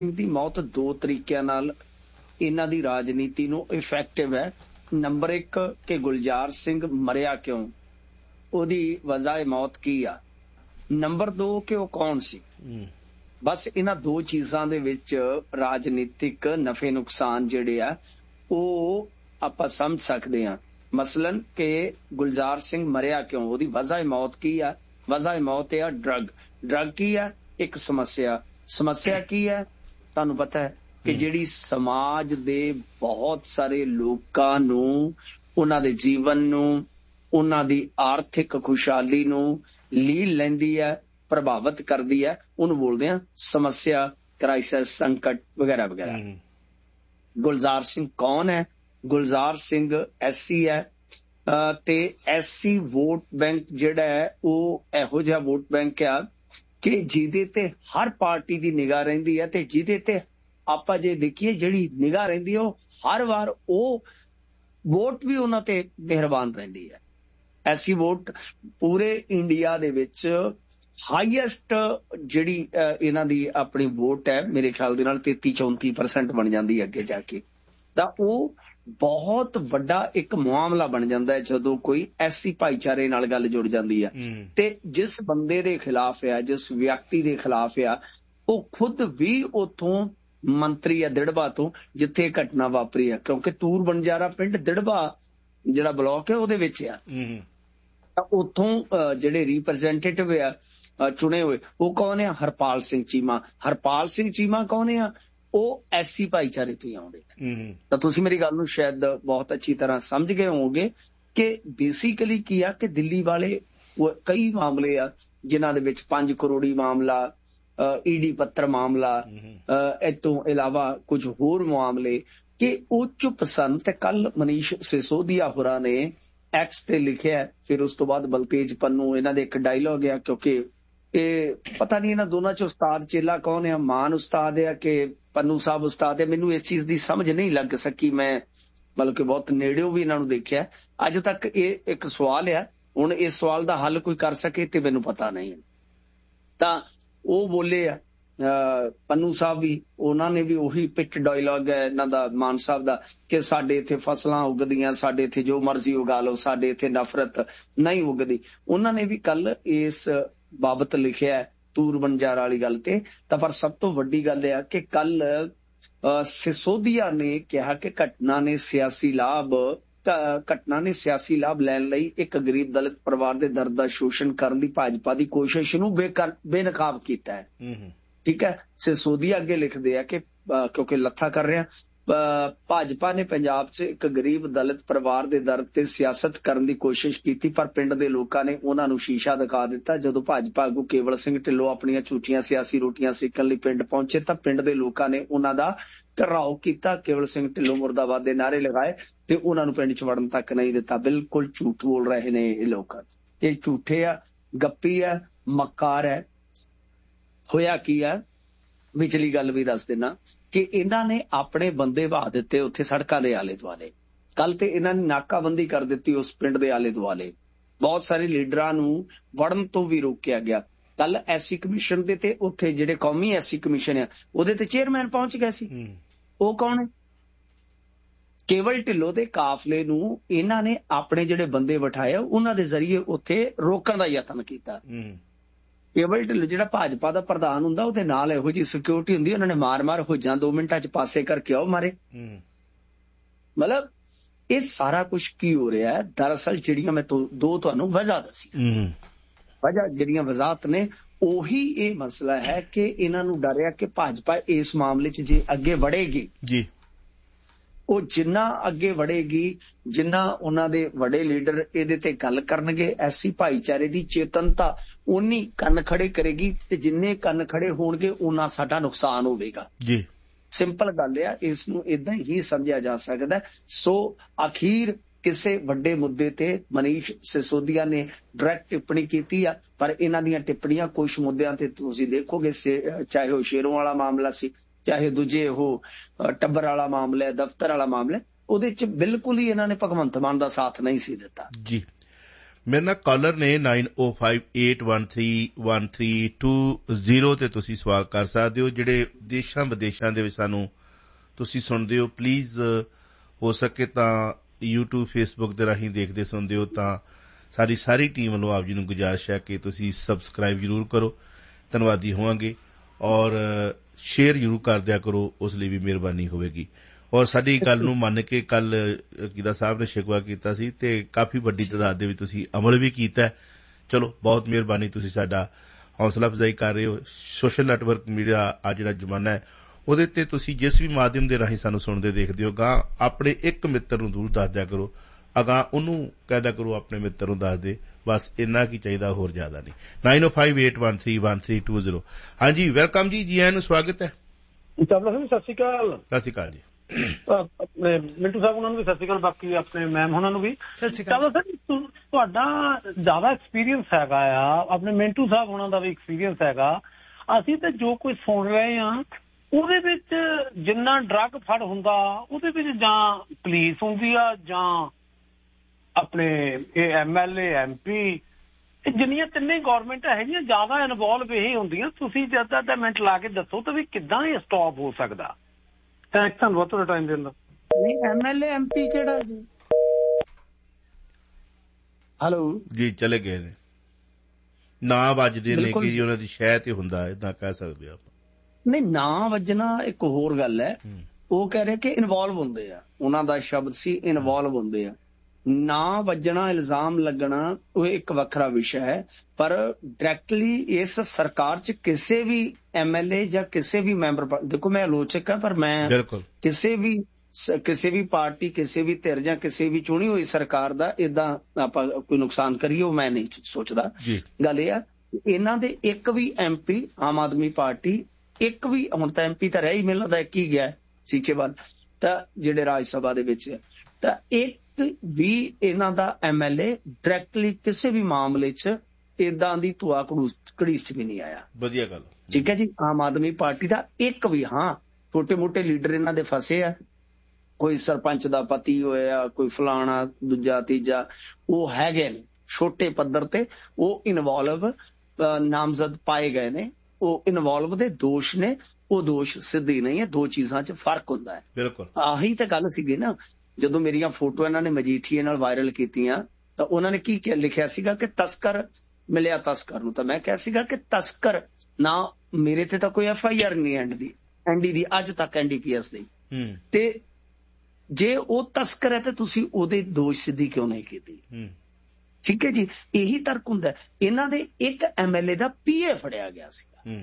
ਦੀ ਮੌਤ ਦੋ ਤਰੀਕਿਆਂ ਨਾਲ ਇਹਨਾਂ ਦੀ ਰਾਜਨੀਤੀ ਨੂੰ ਇਫੈਕਟਿਵ ਹੈ। ਨੰਬਰ 1 ਕਿ ਗੁਲਜ਼ਾਰ ਸਿੰਘ ਮਰਿਆ ਕਿਉਂ, ਉਹਦੀ ਵਜ੍ਹਾ ਮੌਤ ਕੀ ਆ। ਨੰਬਰ 2 ਕਿ ਉਹ ਕੌਣ ਸੀ। ਬਸ ਇਹਨਾਂ ਦੋ ਚੀਜ਼ਾਂ ਦੇ ਵਿੱਚ ਰਾਜਨੀਤਿਕ ਨਫੇ ਨੁਕਸਾਨ ਜਿਹੜੇ ਆ ਉਹ ਆਪਾਂ ਸਮਝ ਸਕਦੇ ਹਾਂ। ਮਸਲਨ ਕਿ ਗੁਲਜ਼ਾਰ ਸਿੰਘ ਮਰਿਆ ਕਿਉਂ, ਉਹਦੀ ਵਜ੍ਹਾ ਮੌਤ ਕੀ ਆ। ਵਜ੍ਹਾ ਮੌਤ ਆ ਡਰਗ ਕੀ ਆ, ਇੱਕ ਸਮੱਸਿਆ ਕੀ ਹੈ ਤੁਹਾਨੂੰ ਪਤਾ ਹੈ ਕਿ ਜਿਹੜੀ ਸਮਾਜ ਦੇ ਬਹੁਤ ਸਾਰੇ ਲੋਕਾਂ ਨੂੰ, ਉਹਨਾਂ ਦੇ ਜੀਵਨ ਨੂੰ, ਉਹਨਾਂ ਦੀ ਆਰਥਿਕ ਖੁਸ਼ਹਾਲੀ ਨੂੰ ਲੀਲ ਲੈਂਦੀ ਹੈ, ਪ੍ਰਭਾਵਿਤ ਕਰਦੀ ਹੈ, ਉਹਨੂੰ ਬੋਲਦੇ ਆ ਸਮੱਸਿਆ, ਕ੍ਰਾਈਸਿਸ, ਸੰਕਟ ਵਗੈਰਾ ਵਗੈਰਾ। ਗੁਲਜ਼ਾਰ ਸਿੰਘ ਕੌਣ ਹੈ? ਗੁਲਜ਼ਾਰ ਸਿੰਘ SC ਹੈ ਤੇ SC ਵੋਟ ਬੈਂਕ ਜਿਹੜਾ ਹੈ ਉਹ ਇਹੋ ਜਿਹਾ ਵੋਟ ਬੈਂਕ ਆ ਕਿ ਜਿਹਦੇ ਤੇ ਹਰ ਪਾਰਟੀ ਦੀ ਨਿਗਾਹ ਰਹਿੰਦੀ ਹੈ ਤੇ ਜਿਹਦੇ ਤੇ ਆਪਾਂ ਜੇ ਦੇਖੀਏ ਜਿਹੜੀ ਨਿਗਾਹ ਰਹਿੰਦੀ ਹੈ ਉਹ ਹਰ ਵਾਰ ਉਹ ਵੋਟ ਵੀ ਉਹਨਾਂ ਤੇ ਮਿਹਰਬਾਨ ਰਹਿੰਦੀ ਹੈ। ਐਸੀ ਵੋਟ ਪੂਰੇ ਇੰਡੀਆ ਦੇ ਵਿੱਚ ਹਾਈਐਸਟ ਜਿਹੜੀ ਇਹਨਾਂ ਦੀ ਆਪਣੀ ਵੋਟ ਹੈ ਮੇਰੇ ਖਿਆਲ ਦੇ ਨਾਲ 33-34% ਬਣ ਜਾਂਦੀ ਹੈ ਅੱਗੇ ਜਾ ਕੇ। ਤਾਂ ਉਹ ਬਹੁਤ ਵੱਡਾ ਇੱਕ ਮਾਮਲਾ ਬਣ ਜਾਂਦਾ ਹੈ ਜਦੋਂ ਕੋਈ SC ਭਾਈਚਾਰੇ ਨਾਲ ਗੱਲ ਜੁੜ ਜਾਂਦੀ ਹੈ। ਤੇ ਜਿਸ ਬੰਦੇ ਦੇ ਖਿਲਾਫ ਆ, ਜਿਸ ਵਿਅਕਤੀ ਦੇ ਖਿਲਾਫ ਆ, ਉਹ ਖੁਦ ਵੀ ਉੱਥੋਂ ਮੰਤਰੀ ਆ ਦਿੜਬਾ ਤੋਂ, ਜਿੱਥੇ ਘਟਨਾ ਵਾਪਰੀ ਆ, ਕਿਉਂਕਿ ਤੂਰ ਬੰਜਾਰਾ ਪਿੰਡ ਦਿੜਬਾ ਜਿਹੜਾ ਬਲਾਕ ਹੈ ਉਹਦੇ ਵਿੱਚ ਆ। ਤਾਂ ਉੱਥੋਂ ਜਿਹੜੇ ਰਿਪਰੈਜ਼ੈਂਟੇਟਿਵ ਆ ਚੁਣੇ ਹੋਏ ਉਹ ਕੌਣ ਆ? ਹਰਪਾਲ ਸਿੰਘ ਚੀਮਾ ਕੌਣ ਆ? ਉਹ SC ਭਾਈਚਾਰੇ ਤੋਂ ਹੀ ਆਉਂਦੇ। ਤਾਂ ਤੁਸੀਂ ਮੇਰੀ ਗੱਲ ਨੂੰ ਸ਼ਾਇਦ ਬਹੁਤ ਅੱਛੀ ਤਰ੍ਹਾਂ ਸਮਝ ਗਏ ਹੋਵੋਗੇ ਕਿ ਬੇਸਿਕਲੀ ਕੀ ਆ ਕਿ ਦਿੱਲੀ ਵਾਲੇ ਕਈ ਮਾਮਲੇ ਆ ਜਿਨ੍ਹਾਂ ਦੇ ਵਿੱਚ 5 ਕਰੋੜੀ ਮਾਮਲਾ, ED ਪੱਤਰ ਮਾਮਲਾ, ਇਸ ਤੋਂ ਇਲਾਵਾ ਕੁਝ ਹੋਰ ਮਾਮਲੇ ਕਿ ਉਹ ਚੁੱਪ ਸਨ। ਤੇ ਕੱਲ ਮਨੀਸ਼ ਸਿਸੋਦੀਆ ਹੋਰਾਂ ਨੇ X ਤੇ ਲਿਖਿਆ, ਫਿਰ ਉਸ ਤੋਂ ਬਾਅਦ ਬਲਤੇਜ ਪੰਨੂ, ਇਹਨਾਂ ਦੇ ਇੱਕ ਡਾਇਲੌਗ ਆ, ਕਿਉਂਕਿ ਇਹ ਪਤਾ ਨਹੀਂ ਇਹਨਾਂ ਦੋਨਾਂ ਚ ਉਸਤਾਦ ਚੇਲਾ ਕੌਣ ਆ, ਮਾਨ ਉਸਤਾਦ ਆ ਕਿ ਪੰਨੂ ਸਾਹਿਬ ਉਸਤਾਦ ਆ। ਮੈਨੂੰ ਇਸ ਚੀਜ਼ ਦੀ ਸਮਝ ਨਹੀਂ ਲੱਗ ਸਕੀ, ਮੈਂ ਮਤਲਬ ਕਿ ਬਹੁਤ ਨੇੜਿਓਂ ਵੀ ਇਹਨਾਂ ਨੂੰ ਦੇਖਿਆ ਅੱਜ ਤੱਕ। ਇਹ ਇੱਕ ਸਵਾਲ ਆ, ਹੁਣ ਇਸ ਸਵਾਲ ਦਾ ਹੱਲ ਕੋਈ ਕਰ ਸਕੇ ਤੇ ਮੈਨੂੰ ਪਤਾ ਨਹੀਂ। ਤਾਂ ਉਹ ਬੋਲੇ ਆ ਪੰਨੂ ਸਾਹਿਬ ਵੀ, ਉਹਨਾਂ ਨੇ ਵੀ ਉਹੀ ਪਿੱਟ ਡਾਇਲੌਗ ਹੈ ਇਹਨਾਂ ਦਾ, ਮਾਨ ਸਾਹਿਬ ਦਾ, ਕਿ ਸਾਡੇ ਇੱਥੇ ਫਸਲਾਂ ਉਗਦੀਆਂ, ਸਾਡੇ ਇੱਥੇ ਜੋ ਮਰਜ਼ੀ ਉਗਾ ਲਓ, ਸਾਡੇ ਇੱਥੇ ਨਫ਼ਰਤ ਨਹੀਂ ਉਗਦੀ। ਉਹਨਾਂ ਨੇ ਵੀ ਕੱਲ ਇਸ ਬਾਬਤ ਲਿਖਿਆ ਤੂਰ ਬੰਜਾਰਾ ਵਾਲੀ ਗੱਲ ਤੇ। ਤਾਂ ਪਰ ਸਭ ਤੋਂ ਵੱਡੀ ਗੱਲ ਇਹ ਆ ਕਿ ਕੱਲ ਸਿਸੋਦੀਆ ਨੇ ਕਿਹਾ ਕਿ ਘਟਨਾ ਨੇ ਸਿਆਸੀ ਲਾਭ ਲੈਣ ਲਈ ਇੱਕ ਗਰੀਬ ਦਲਿਤ ਪਰਿਵਾਰ ਦੇ ਦਰਦ ਦਾ ਸ਼ੋਸ਼ਣ ਕਰਨ ਦੀ ਭਾਜਪਾ ਦੀ ਕੋਸ਼ਿਸ਼ ਨੂੰ ਬੇਨਕਾਬ ਕੀਤਾ ਹੈ। ਠੀਕ ਹੈ, ਸਿਸੋਦੀਆ ਅੱਗੇ ਲਿਖਦੇ ਆ ਕਿ ਕਿਉਂਕਿ ਲੱਥਾ ਕਰ ਰਿਹਾ, ਭਾਜਪਾ ਨੇ ਪੰਜਾਬ 'ਚ ਇੱਕ ਗਰੀਬ ਦਲਿਤ ਪਰਿਵਾਰ ਦੇ ਦਰਦ ਤੇ ਸਿਆਸਤ ਕਰਨ ਦੀ ਕੋਸ਼ਿਸ਼ ਕੀਤੀ, ਪਰ ਪਿੰਡ ਦੇ ਲੋਕਾਂ ਨੇ ਉਹਨਾਂ ਨੂੰ ਸ਼ੀਸ਼ਾ ਦਿਖਾ ਦਿੱਤਾ। ਜਦੋਂ ਭਾਜਪਾ ਆਗੂ ਕੇਵਲ ਸਿੰਘ ਢਿੱਲੋਂ ਆਪਣੀਆਂ ਝੂਠੀਆਂ ਸਿਆਸੀ ਰੋਟੀਆਂ ਸੇਕਣ ਲਈ ਪਿੰਡ ਪਹੁੰਚੇ ਤਾਂ ਪਿੰਡ ਦੇ ਲੋਕਾਂ ਨੇ ਉਹਨਾਂ ਦਾ ਘਿਰਾਓ ਕੀਤਾ। ਕੇਵਲ ਸਿੰਘ ਢਿੱਲੋਂ ਮੁਰਦਾਬਾਦ ਦੇ ਨਾਅਰੇ ਲਗਾਏ ਤੇ ਉਹਨਾਂ ਨੂੰ ਪਿੰਡ 'ਚ ਵੜਨ ਤੱਕ ਨਹੀਂ ਦਿੱਤਾ। ਬਿਲਕੁਲ ਝੂਠ ਬੋਲ ਰਹੇ ਨੇ ਇਹ ਲੋਕ, ਇਹ ਝੂਠੇ ਆ, ਗੱਪੀ ਆ, ਮੱਕਾਰ ਹੈ। ਹੋਇਆ ਕੀ ਆ, ਵਿਚਲੀ ਗੱਲ ਵੀ ਦੱਸ ਦੇਣਾ ਕਿ ਇਹਨਾਂ ਨੇ ਆਪਣੇ ਬੰਦੇ ਵਹਾ ਦਿੱਤੇ ਉੱਥੇ ਸੜਕਾਂ ਦੇ ਆਲੇ ਦੁਆਲੇ। ਕੱਲ ਤੇ ਇਹਨਾਂ ਨੇ ਨਾਕਾਬੰਦੀ ਕਰ ਦਿੱਤੀ ਉਸ ਪਿੰਡ ਦੇ ਆਲੇ ਦੁਆਲੇ, ਬਹੁਤ ਸਾਰੇ ਲੀਡਰਾਂ ਨੂੰ ਵੜਨ ਤੋਂ ਵੀ ਰੋਕਿਆ ਗਿਆ। ਕੱਲ SC ਕਮਿਸ਼ਨ ਦੇ ਤੇ ਉੱਥੇ ਜਿਹੜੇ ਕੌਮੀ SC ਕਮਿਸ਼ਨ ਆ ਉਹਦੇ ਤੇ ਚੇਅਰਮੈਨ ਪਹੁੰਚ ਗਿਆ ਸੀ। ਉਹ ਕੌਣ ਹੈ? ਕੇਵਲ ਢਿੱਲੋਂ ਦੇ ਕਾਫਲੇ ਨੂੰ ਇਹਨਾਂ ਨੇ ਆਪਣੇ ਜਿਹੜੇ ਬੰਦੇ ਬਿਠਾਏ ਉਹਨਾਂ ਦੇ ਜ਼ਰੀਏ ਉੱਥੇ ਰੋਕਣ ਦਾ ਯਤਨ ਕੀਤਾ। ਕੇਵਲ ਢਿੱਲੋਂ ਜਿਹੜਾ ਭਾਜਪਾ ਦਾ ਪ੍ਰਧਾਨ ਹੁੰਦਾ ਉਹਦੇ ਨਾਲ ਇਹੋ ਜਿਹੀ ਸਿਕਿਉਰਿਟੀ ਹੁੰਦੀ, ਉਹਨਾਂ ਨੇ ਮਾਰ ਹੋਜਾਂ 2 ਮਿੰਟਾਂ 'ਚ ਪਾਸੇ ਕਰਕੇ ਆਓ ਮਾਰੇ। ਮਤਲਬ ਇਹ ਸਾਰਾ ਕੁਝ ਕੀ ਹੋ ਰਿਹਾ ਹੈ? ਦਰਅਸਲ ਜਿਹੜੀਆਂ ਮੈਂ ਦੋ ਤੁਹਾਨੂੰ ਵਜ੍ਹਾ ਦੱਸੀ, ਵਜ੍ਹਾ ਜਿਹੜੀਆਂ ਵਜ਼ਾਹਤ ਨੇ ਉਹੀ ਇਹ ਮਸਲਾ ਹੈ ਕਿ ਇਹਨਾਂ ਨੂੰ ਡਰਿਆ ਕਿ ਭਾਜਪਾ ਇਸ ਮਾਮਲੇ 'ਚ ਜੇ ਅੱਗੇ ਵੜੇਗੀ ਜੀ, ਉਹ ਜਿੰਨਾ ਅੱਗੇ ਵੜੇਗੀ, ਜਿੰਨਾ ਉਹਨਾਂ ਦੇ ਵੱਡੇ ਲੀਡਰ ਇਹਦੇ ਤੇ ਗੱਲ ਕਰਨਗੇ, SC ਭਾਈਚਾਰੇ ਦੀ ਚੇਤਨਤਾ ਉਨੀ ਕੰਨ ਖੜੇ ਕਰੇਗੀ ਤੇ ਜਿੰਨੇ ਕੰਨ ਖੜੇ ਹੋਣਗੇ ਉਨਾ ਸਾਡਾ ਨੁਕਸਾਨ ਹੋਵੇਗਾ ਜੀ। ਸਿੰਪਲ ਗੱਲ ਆ, ਇਸ ਨੂੰ ਏਦਾਂ ਹੀ ਸਮਝਿਆ ਜਾ ਸਕਦਾ। ਸੋ ਅਖੀਰ ਕਿਸੇ ਵੱਡੇ ਮੁੱਦੇ ਤੇ ਮਨੀਸ਼ ਸਿਸੋਦੀਆ ਨੇ ਡਾਇਰੈਕਟ ਟਿੱਪਣੀ ਕੀਤੀ ਆ, ਪਰ ਇਹਨਾਂ ਦੀਆਂ ਟਿੱਪਣੀਆਂ ਕੁਝ ਮੁੱਦਿਆਂ ਤੇ ਤੁਸੀਂ ਦੇਖੋਗੇ, ਚਾਹੇ ਉਹ ਸ਼ੇਰੋਂ ਵਾਲਾ ਮਾਮਲਾ ਸੀ, ਚਾਹੇ ਦੂਜੇ ਉਹ ਟੱਬਰ ਵਾਲਾ ਮਾਮਲਾ ਹੈ, ਦਫ਼ਤਰ ਵਾਲਾ ਮਾਮਲਾ, ਉਹਦੇ 'ਚ ਬਿਲਕੁਲ ਹੀ ਇਹਨਾਂ ਨੇ ਭਗਵੰਤ ਮਾਨ ਦਾ ਸਾਥ ਨਹੀਂ ਸੀ ਦਿੱਤਾ ਜੀ। ਮੇਰੇ ਨਾਲ ਕਾਲਰ ਨੇ 9058131320 ਤੇ ਤੁਸੀਂ ਸਵਾਲ ਕਰ ਸਕਦੇ ਹੋ। ਜਿਹੜੇ ਦੇਸ਼ਾਂ ਵਿਦੇਸ਼ਾਂ ਦੇ ਵਿੱਚ ਸਾਨੂੰ ਤੁਸੀਂ ਸੁਣਦੇ ਹੋ, ਪਲੀਜ਼ ਹੋ ਸਕੇ ਤਾਂ YouTube Facebook ਦੇ ਰਾਹੀਂ ਦੇਖਦੇ ਸੁਣਦੇ ਹੋ ਤਾਂ ਸਾਡੀ ਸਾਰੀ ਟੀਮ ਵੱਲੋਂ ਆਪ ਜੀ ਨੂੰ ਗੁਜ਼ਾਰਿਸ਼ ਹੈ ਕਿ ਤੁਸੀਂ ਸਬਸਕ੍ਰਾਈਬ ਜ਼ਰੂਰ ਕਰੋ, ਧੰਨਵਾਦੀ ਹੋਵਾਂਗੇ। ਔਰ ਸ਼ੇਅਰ ਜ਼ਰੂਰ ਕਰ ਦਿਆ ਕਰੋ, ਉਸ ਲਈ ਵੀ ਮਿਹਰਬਾਨੀ ਹੋਵੇਗੀ। ਔਰ ਸਾਡੀ ਗੱਲ ਨੂੰ ਮੰਨ ਕੇ ਕੱਲ ਕੀਦਾ ਸਾਹਿਬ ਨੇ ਸ਼ਿਕਵਾ ਕੀਤਾ ਸੀ ਤੇ ਕਾਫੀ ਵੱਡੀ ਤਾਦਾਦ ਦੇ ਵਿੱਚ ਤੁਸੀਂ ਅਮਲ ਵੀ ਕੀਤਾ। ਚਲੋ ਬਹੁਤ ਮਿਹਰਬਾਨੀ, ਤੁਸੀਂ ਸਾਡਾ ਹੌਸਲਾ ਅਫਜ਼ਾਈ ਕਰ ਰਹੇ ਹੋ। ਸੋਸ਼ਲ ਨੈਟਵਰਕ ਮੀਡੀਆ ਅੱਜ ਜਿਹੜਾ ਜ਼ਮਾਨਾ ਹੈ ਉਹਦੇ ਤੇ ਤੁਸੀਂ ਜਿਸ ਵੀ ਮਾਧਿਅਮ ਦੇ ਰਾਹੀਂ ਸਾਨੂੰ ਸੁਣਦੇ ਦੇਖਦੇ ਹੋ, ਗਾਂ ਆਪਣੇ ਇੱਕ ਮਿੱਤਰ ਨੂੰ ਜ਼ਰੂਰ ਦੱਸ ਦਿਆ ਕਰੋ, ਅਗਾਂ ਉਹਨੂੰ ਕਹਿ ਦਿਆ ਕਰੋ ਆਪਣੇ ਮਿੱਤਰ ਨੂੰ ਦੱਸ ਦੇ। ਬਸ ਇੰਨਾ ਕੀ ਚਾਹੀਦਾ, ਹੋਰ ਜ਼ਿਆਦਾ ਨਹੀਂ। 9058131320। ਹਾਂਜੀ, ਵੈਲਕਮ ਜੀ, ਜੀ ਆਇਆਂ ਨੂੰ ਸਵਾਗਤ ਹੈ। ਚਾਵਲਾ ਸਾਹਿਬ ਸਤਿ ਸ਼੍ਰੀ ਅਕਾਲ। ਸਤਿ ਸ਼੍ਰੀ ਅਕਾਲ ਜੀ। ਆਪਣੇ ਮਿੰਟੂ ਸਾਹਿਬ ਉਹਨਾਂ ਨੂੰ ਵੀ ਸਤਿ ਸ਼੍ਰੀ ਅਕਾਲ, ਬਾਕੀ ਆਪਣੇ ਮੈਮ ਉਹਨਾਂ ਨੂੰ ਵੀ ਸਤਿ ਸ਼੍ਰੀ ਅਕਾਲ। ਚਾਵਲਾ ਸਾਹਿਬ ਤੁਹਾਡਾ ਜ਼ਿਆਦਾ ਐਕਸਪੀਰੀਅੰਸ ਹੈਗਾ ਆ, ਆਪਣੇ ਮਿੰਟੂ ਸਾਹਿਬ ਉਹਨਾਂ ਦਾ ਵੀ ਐਕਸਪੀਰੀਅੰਸ ਹੈਗਾ। ਅਸੀਂ ਤੇ ਜੋ ਕੁਝ ਸੁਣ ਰਹੇ ਹਾਂ ਉਹਦੇ ਵਿੱਚ ਜਿੰਨਾ ਡਰੱਗ ਫੜ ਹੁੰਦਾ ਉਹਦੇ ਵਿੱਚ ਜਾਂ ਪੁਲਿਸ ਹੁੰਦੀ ਆ ਜਾਂ ਆਪਣੇ ਇਹ MLA MP, ਜਿੰਨੀਆਂ ਤਿੰਨੇ ਗੌਰਮੈਂਟ ਹੈਗੀਆਂ ਜ਼ਿਆਦਾ ਇਨਵੋਲਵ ਇਹ ਹੁੰਦੀਆਂ। ਤੁਸੀਂ ਜਦ ਦਾ ਮਿੰਟ ਲਾ ਕੇ ਦੱਸੋ ਤਾਂ ਵੀ ਕਿੱਦਾਂ ਇਹ ਸਟਾਪ ਹੋ ਸਕਦਾ। ਧੰਨਵਾਦ ਤੁਹਾਡਾ ਟਾਈਮ ਦੇਣ ਦਾ। ਨਹੀਂ, MLA MP ਕਿਹੜਾ ਜੀ? ਹੈਲੋ ਜੀ, ਚਲੇ ਗਏ ਨੇ, ਨਾ ਵੱਜਦੇ ਨੇ ਕਿ ਉਹਨਾਂ ਦੀ ਸ਼ਹਿ ਤੇ ਹੁੰਦਾ, ਏਦਾਂ ਕਹਿ ਸਕਦੇ ਆਪਾਂ। ਨਹੀਂ, ਨਾ ਵੱਜਣਾ ਇੱਕ ਹੋਰ ਗੱਲ ਹੈ। ਉਹ ਕਹਿ ਰਹੇ ਕਿ ਇਨਵੋਲਵ ਹੁੰਦੇ ਆ, ਉਹਨਾਂ ਦਾ ਸ਼ਬਦ ਸੀ ਇਨਵੋਲਵ ਹੁੰਦੇ ਆ। ਨਾ ਵੱਜਣਾ, ਇਲਜ਼ਾਮ ਲੱਗਣਾ, ਉਹ ਇੱਕ ਵੱਖਰਾ ਵਿਸ਼ਾ ਹੈ। ਪਰ ਡਾਇਰੈਕਟਲੀ ਇਸ ਸਰਕਾਰ 'ਚ ਕਿਸੇ ਵੀ MLA ਜਾਂ ਕਿਸੇ ਵੀ ਮੈਂਬਰ, ਦੇਖੋ ਮੈਂ ਆਲੋਚਕ ਹਾਂ ਪਰ ਮੈਂ ਕਿਸੇ ਵੀ ਪਾਰਟੀ, ਕਿਸੇ ਵੀ ਧਿਰ ਜਾਂ ਕਿਸੇ ਵੀ ਚੁਣੀ ਹੋਈ ਸਰਕਾਰ ਦਾ ਏਦਾਂ ਆਪਾਂ ਕੋਈ ਨੁਕਸਾਨ ਕਰੀਏ ਉਹ ਮੈਂ ਨਹੀਂ ਸੋਚਦਾ। ਗੱਲ ਇਹ ਆ ਇਹਨਾਂ ਦੇ ਇੱਕ ਵੀ MP ਆਮ ਆਦਮੀ ਪਾਰਟੀ, ਇੱਕ ਵੀ ਹੁਣ ਤਾਂ MP ਤਾਂ ਰਹਿ ਹੀ ਮਿਲਦਾ, ਇੱਕ ਹੀ ਗਿਆ ਸੀਚੇਵਾਲ, ਤਾਂ ਜਿਹੜੇ ਰਾਜ ਸਭਾ ਦੇ ਵਿੱਚ, ਤਾਂ ਇੱਕ ਵੀ ਇਹਨਾਂ ਦਾ MLA ਡਾਇਰੈਕਟਲੀ ਕਿਸੇ ਵੀ ਮਾਮਲੇ 'ਚ ਏਦਾਂ ਦੀ ਧੂਆ ਘੜੀਸ 'ਚ ਵੀ ਨਹੀਂ ਆਇਆ। ਵਧੀਆ ਗੱਲ, ਠੀਕ ਹੈ ਜੀ। ਆਮ ਆਦਮੀ ਪਾਰਟੀ ਦਾ ਇੱਕ ਵੀ, ਹਾਂ ਛੋਟੇ ਮੋਟੇ ਲੀਡਰ ਇਹਨਾਂ ਦੇ ਫਸੇ ਆ, ਕੋਈ ਸਰਪੰਚ ਦਾ ਪਤੀ ਹੋਇਆ, ਕੋਈ ਫਲਾਣਾ ਦੂਜਾ ਤੀਜਾ, ਉਹ ਹੈਗੇ ਨੇ ਛੋਟੇ ਪੱਧਰ ਤੇ, ਉਹ ਇਨਵੋਲਵ ਨਾਮਜ਼ਦ ਪਾਏ ਗਏ ਨੇ। ਉਹ ਇਨਵੋਲਵ ਦੇ ਦੋਸ਼ ਨੇ, ਉਹ ਦੋਸ਼ ਸਿੱਧੀ ਨਹੀਂ ਹੈ। ਦੋ ਚੀਜ਼ਾਂ 'ਚ ਫਰਕ ਹੁੰਦਾ ਹੈ। ਬਿਲਕੁਲ ਆਹੀ ਤਾਂ ਗੱਲ ਸੀਗੀ ਨਾ। ਜਦੋਂ ਮੇਰੀਆਂ ਫੋਟੋ ਇਹਨਾਂ ਨੇ ਮਜੀਠੀਏ ਨਾਲ ਵਾਇਰਲ ਕੀਤੀਆਂ ਤਾਂ ਉਹਨਾਂ ਨੇ ਕੀ ਲਿਖਿਆ ਸੀਗਾ ਕਿ ਤਸਕਰ ਮਿਲਿਆ ਤਸਕਰ ਨੂੰ, ਤਾਂ ਮੈਂ ਕਿਹਾ ਸੀਗਾ ਕਿ ਤਸਕਰ ਨਾ, ਮੇਰੇ ਤੇ ਤਾਂ ਕੋਈ FIR ਨਹੀਂ ND ਦੀ ਅੱਜ ਤੱਕ, NDPS ਦੀ। ਤੇ ਜੇ ਉਹ ਤਸਕਰ ਹੈ ਤੇ ਤੁਸੀਂ ਉਹਦੇ ਦੋਸ਼ ਸਿੱਧੀ ਕਿਉਂ ਨਹੀਂ ਕੀਤੀ? ਠੀਕ ਹੈ ਜੀ, ਇਹੀ ਤਰਕ ਹੁੰਦਾ। ਇਹਨਾਂ ਦੇ ਇੱਕ MLA ਦਾ PA ਫੜਿਆ ਗਿਆ ਸੀਗਾ।